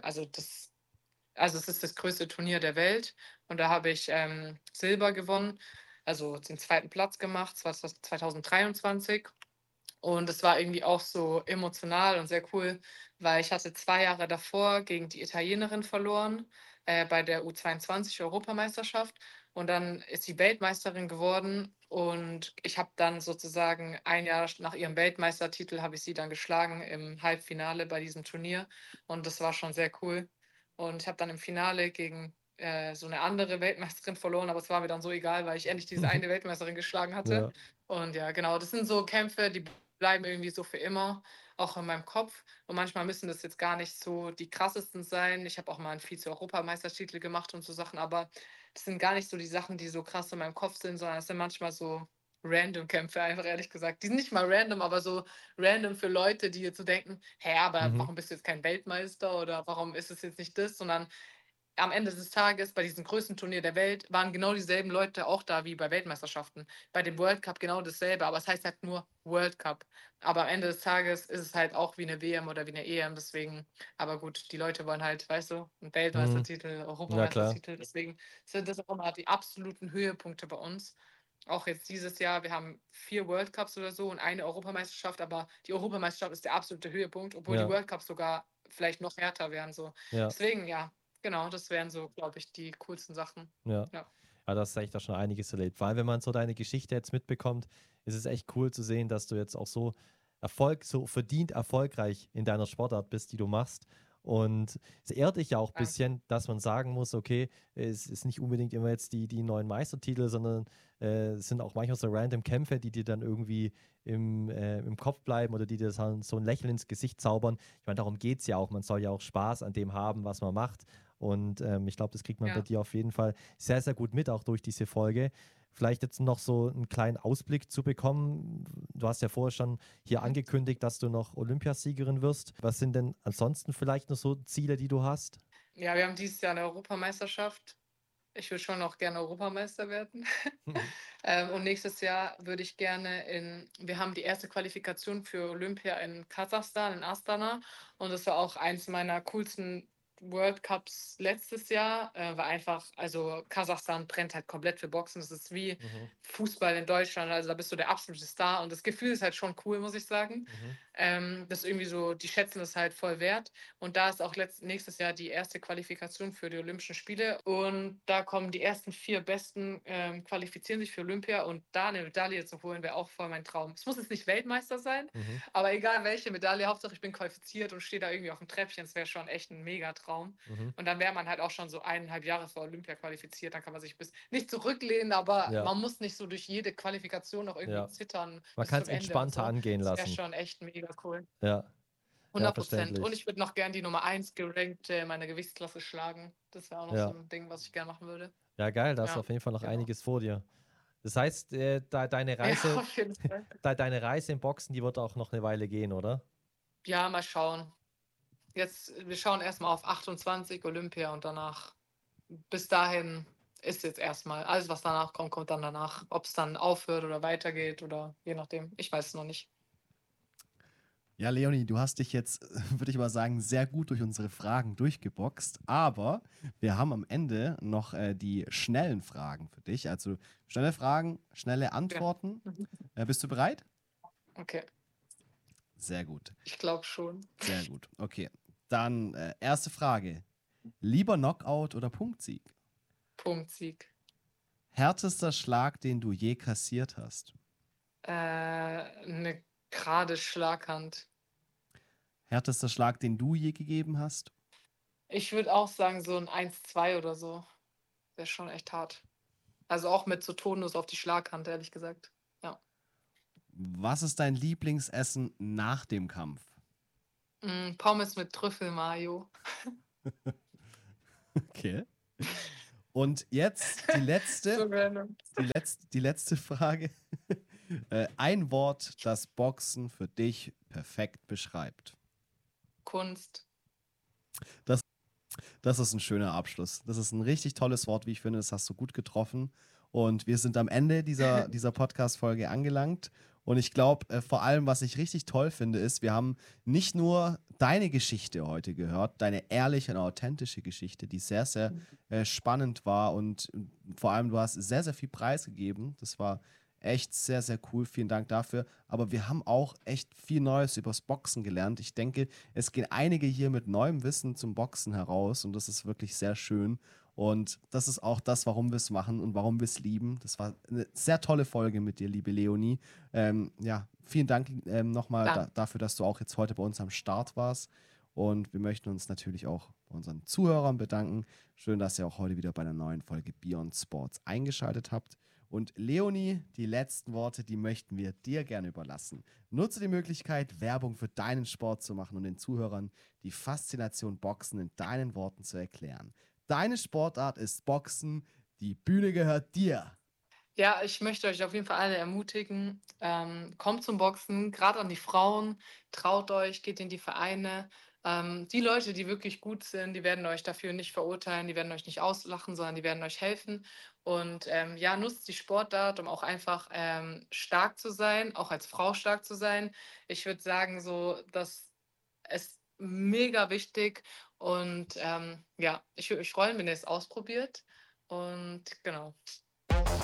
also es ist das größte Turnier der Welt und da habe ich Silber gewonnen, also den zweiten Platz gemacht, das war 2023. Und es war irgendwie auch so emotional und sehr cool, weil ich hatte 2 Jahre davor gegen die Italienerin verloren bei der U22-Europameisterschaft. Und dann ist sie Weltmeisterin geworden. Und ich habe dann sozusagen ein Jahr nach ihrem Weltmeistertitel, habe ich sie dann geschlagen im Halbfinale bei diesem Turnier. Und das war schon sehr cool. Und ich habe dann im Finale gegen so eine andere Weltmeisterin verloren, aber es war mir dann so egal, weil ich endlich diese eine Weltmeisterin geschlagen hatte. Ja. Und ja, genau, das sind so Kämpfe, die bleiben irgendwie so für immer, auch in meinem Kopf. Und manchmal müssen das jetzt gar nicht so die krassesten sein. Ich habe auch mal einen Vize-Europameistertitel gemacht und so Sachen, aber das sind gar nicht so die Sachen, die so krass in meinem Kopf sind, sondern es sind manchmal so random Kämpfe, einfach ehrlich gesagt. Die sind nicht mal random, aber so random für Leute, die jetzt so denken, hä, aber Mhm. warum bist du jetzt kein Weltmeister oder warum ist es jetzt nicht das, sondern am Ende des Tages bei diesem größten Turnier der Welt waren genau dieselben Leute auch da wie bei Weltmeisterschaften. Bei dem World Cup genau dasselbe, aber es heißt halt nur World Cup. Aber am Ende des Tages ist es halt auch wie eine WM oder wie eine EM, deswegen, aber gut, die Leute wollen halt, weißt du, einen Mhm. Weltmeistertitel, Ja, klar. Europameistertitel, deswegen sind das auch immer die absoluten Höhepunkte bei uns. Auch jetzt dieses Jahr, wir haben 4 World Cups oder so und eine Europameisterschaft, aber die Europameisterschaft ist der absolute Höhepunkt, obwohl die Ja, World Cups sogar vielleicht noch härter wären. So. ja, Deswegen, ja, genau, das wären so, glaube ich, die coolsten Sachen. ja. Ja. Ja, das ist echt auch schon einiges erlebt. Vor allem, wenn man so deine Geschichte jetzt mitbekommt, ist es echt cool zu sehen, dass du jetzt auch so verdient erfolgreich in deiner Sportart bist, die du machst. Und es ehrt dich ja auch ein Danke. bisschen, dass man sagen muss, okay, es ist nicht unbedingt immer jetzt die neuen Meistertitel, sondern es sind auch manchmal so random Kämpfe, die dir dann irgendwie im Kopf bleiben oder die dir so ein Lächeln ins Gesicht zaubern. Ich meine, darum geht es ja auch. Man soll ja auch Spaß an dem haben, was man macht. Und ich glaube, das kriegt man bei Ja. dir auf jeden Fall sehr, sehr gut mit, auch durch diese Folge. Vielleicht jetzt noch so einen kleinen Ausblick zu bekommen. Du hast ja vorher schon hier angekündigt, dass du noch Olympiasiegerin wirst. Was sind denn ansonsten vielleicht noch so Ziele, die du hast? Ja, wir haben dieses Jahr eine Europameisterschaft. Ich würde schon noch gerne Europameister werden. Und nächstes Jahr würde ich gerne wir haben die erste Qualifikation für Olympia in Kasachstan, in Astana. Und das war auch eins meiner coolsten World Cups letztes Jahr. War einfach, also Kasachstan brennt halt komplett für Boxen. Das ist wie Mhm. Fußball in Deutschland. Also da bist du der absolute Star. Und das Gefühl ist halt schon cool, muss ich sagen. Mhm. Das ist irgendwie so, die schätzen das halt voll wert. Und da ist auch nächstes Jahr die erste Qualifikation für die Olympischen Spiele. Und da kommen die ersten 4 Besten, qualifizieren sich für Olympia. Und da eine Medaille zu holen, wäre auch voll mein Traum. Es muss jetzt nicht Weltmeister sein, Mhm. aber egal welche Medaille, Hauptsache ich bin qualifiziert und stehe da irgendwie auf dem Treppchen. Das wäre schon echt ein Megatraum. Mhm. Und dann wäre man halt auch schon so 1,5 Jahre vor Olympia qualifiziert. Dann kann man sich nicht zurücklehnen, aber Ja, man muss nicht so durch jede Qualifikation noch irgendwie ja. zittern Man bis kann zum es Ende und entspannter so. angehen Das wäre lassen. schon echt mega cool. Ja, ja, 100%. Und verständlich. ich würde noch gern die Nummer 1 gerankte in meiner Gewichtsklasse schlagen. Das wäre auch noch so Ja, ein Ding, was ich gerne machen würde. ja, geil, da hast du Ja, auf jeden Fall noch genau. einiges vor dir. Das heißt, deine Ja, Reise, auf jeden Fall. deine Reise im Boxen, die wird auch noch eine Weile gehen, oder? Ja, mal schauen. Wir schauen erstmal auf 28 Olympia und danach, bis dahin ist jetzt erstmal, alles was danach kommt, kommt dann danach. Ob es dann aufhört oder weitergeht oder je nachdem. Ich weiß es noch nicht. Ja, Leonie, du hast dich jetzt, würde ich mal sagen, sehr gut durch unsere Fragen durchgeboxt. Aber wir haben am Ende noch die schnellen Fragen für dich. Also schnelle Fragen, schnelle Ja. Antworten. Mhm. Bist du bereit? Okay, Sehr gut, ich glaube schon. sehr gut. Okay, dann erste Frage. Lieber Knockout oder Punktsieg? Punktsieg. Härtester Schlag, den du je kassiert hast? Eine gerade Schlaghand. Härtester Schlag, den du je gegeben hast? Ich würde auch sagen, so ein 1-2 oder so. Wäre schon echt hart. Also auch mit so Tonus auf die Schlaghand, ehrlich gesagt. Ja. Was ist dein Lieblingsessen nach dem Kampf? Pommes mit Trüffelmayo. Okay. Und jetzt die letzte, So random. die letzte Frage. Ein Wort, das Boxen für dich perfekt beschreibt. Kunst. Das ist ein schöner Abschluss. Das ist ein richtig tolles Wort, wie ich finde. Das hast du gut getroffen. Und wir sind am Ende dieser Podcast-Folge angelangt. Und ich glaube, vor allem, was ich richtig toll finde, ist, wir haben nicht nur deine Geschichte heute gehört, deine ehrliche und authentische Geschichte, die sehr, sehr spannend war. Und vor allem, du hast sehr, sehr viel preisgegeben. Das war echt sehr, sehr cool. Vielen Dank dafür. Aber wir haben auch echt viel Neues übers Boxen gelernt. Ich denke, es gehen einige hier mit neuem Wissen zum Boxen heraus und das ist wirklich sehr schön. Und das ist auch das, warum wir es machen und warum wir es lieben. Das war eine sehr tolle Folge mit dir, liebe Leonie. Ja, vielen Dank nochmal Danke. dafür, dass du auch jetzt heute bei uns am Start warst. Und wir möchten uns natürlich auch bei unseren Zuhörern bedanken. Schön, dass ihr auch heute wieder bei einer neuen Folge Beyond Sports eingeschaltet habt. Und Leonie, die letzten Worte, die möchten wir dir gerne überlassen. Nutze die Möglichkeit, Werbung für deinen Sport zu machen und den Zuhörern die Faszination Boxen in deinen Worten zu erklären. Deine Sportart ist Boxen, die Bühne gehört dir. Ja, ich möchte euch auf jeden Fall alle ermutigen, kommt zum Boxen, gerade an die Frauen, traut euch, geht in die Vereine. Die Leute, die wirklich gut sind, die werden euch dafür nicht verurteilen, die werden euch nicht auslachen, sondern die werden euch helfen. Und ja, nutzt die Sportart, um auch einfach stark zu sein, auch als Frau stark zu sein. Ich würde sagen, so, das ist mega wichtig. Und ja, ich würde mich freuen, wenn ihr es ausprobiert. Und genau.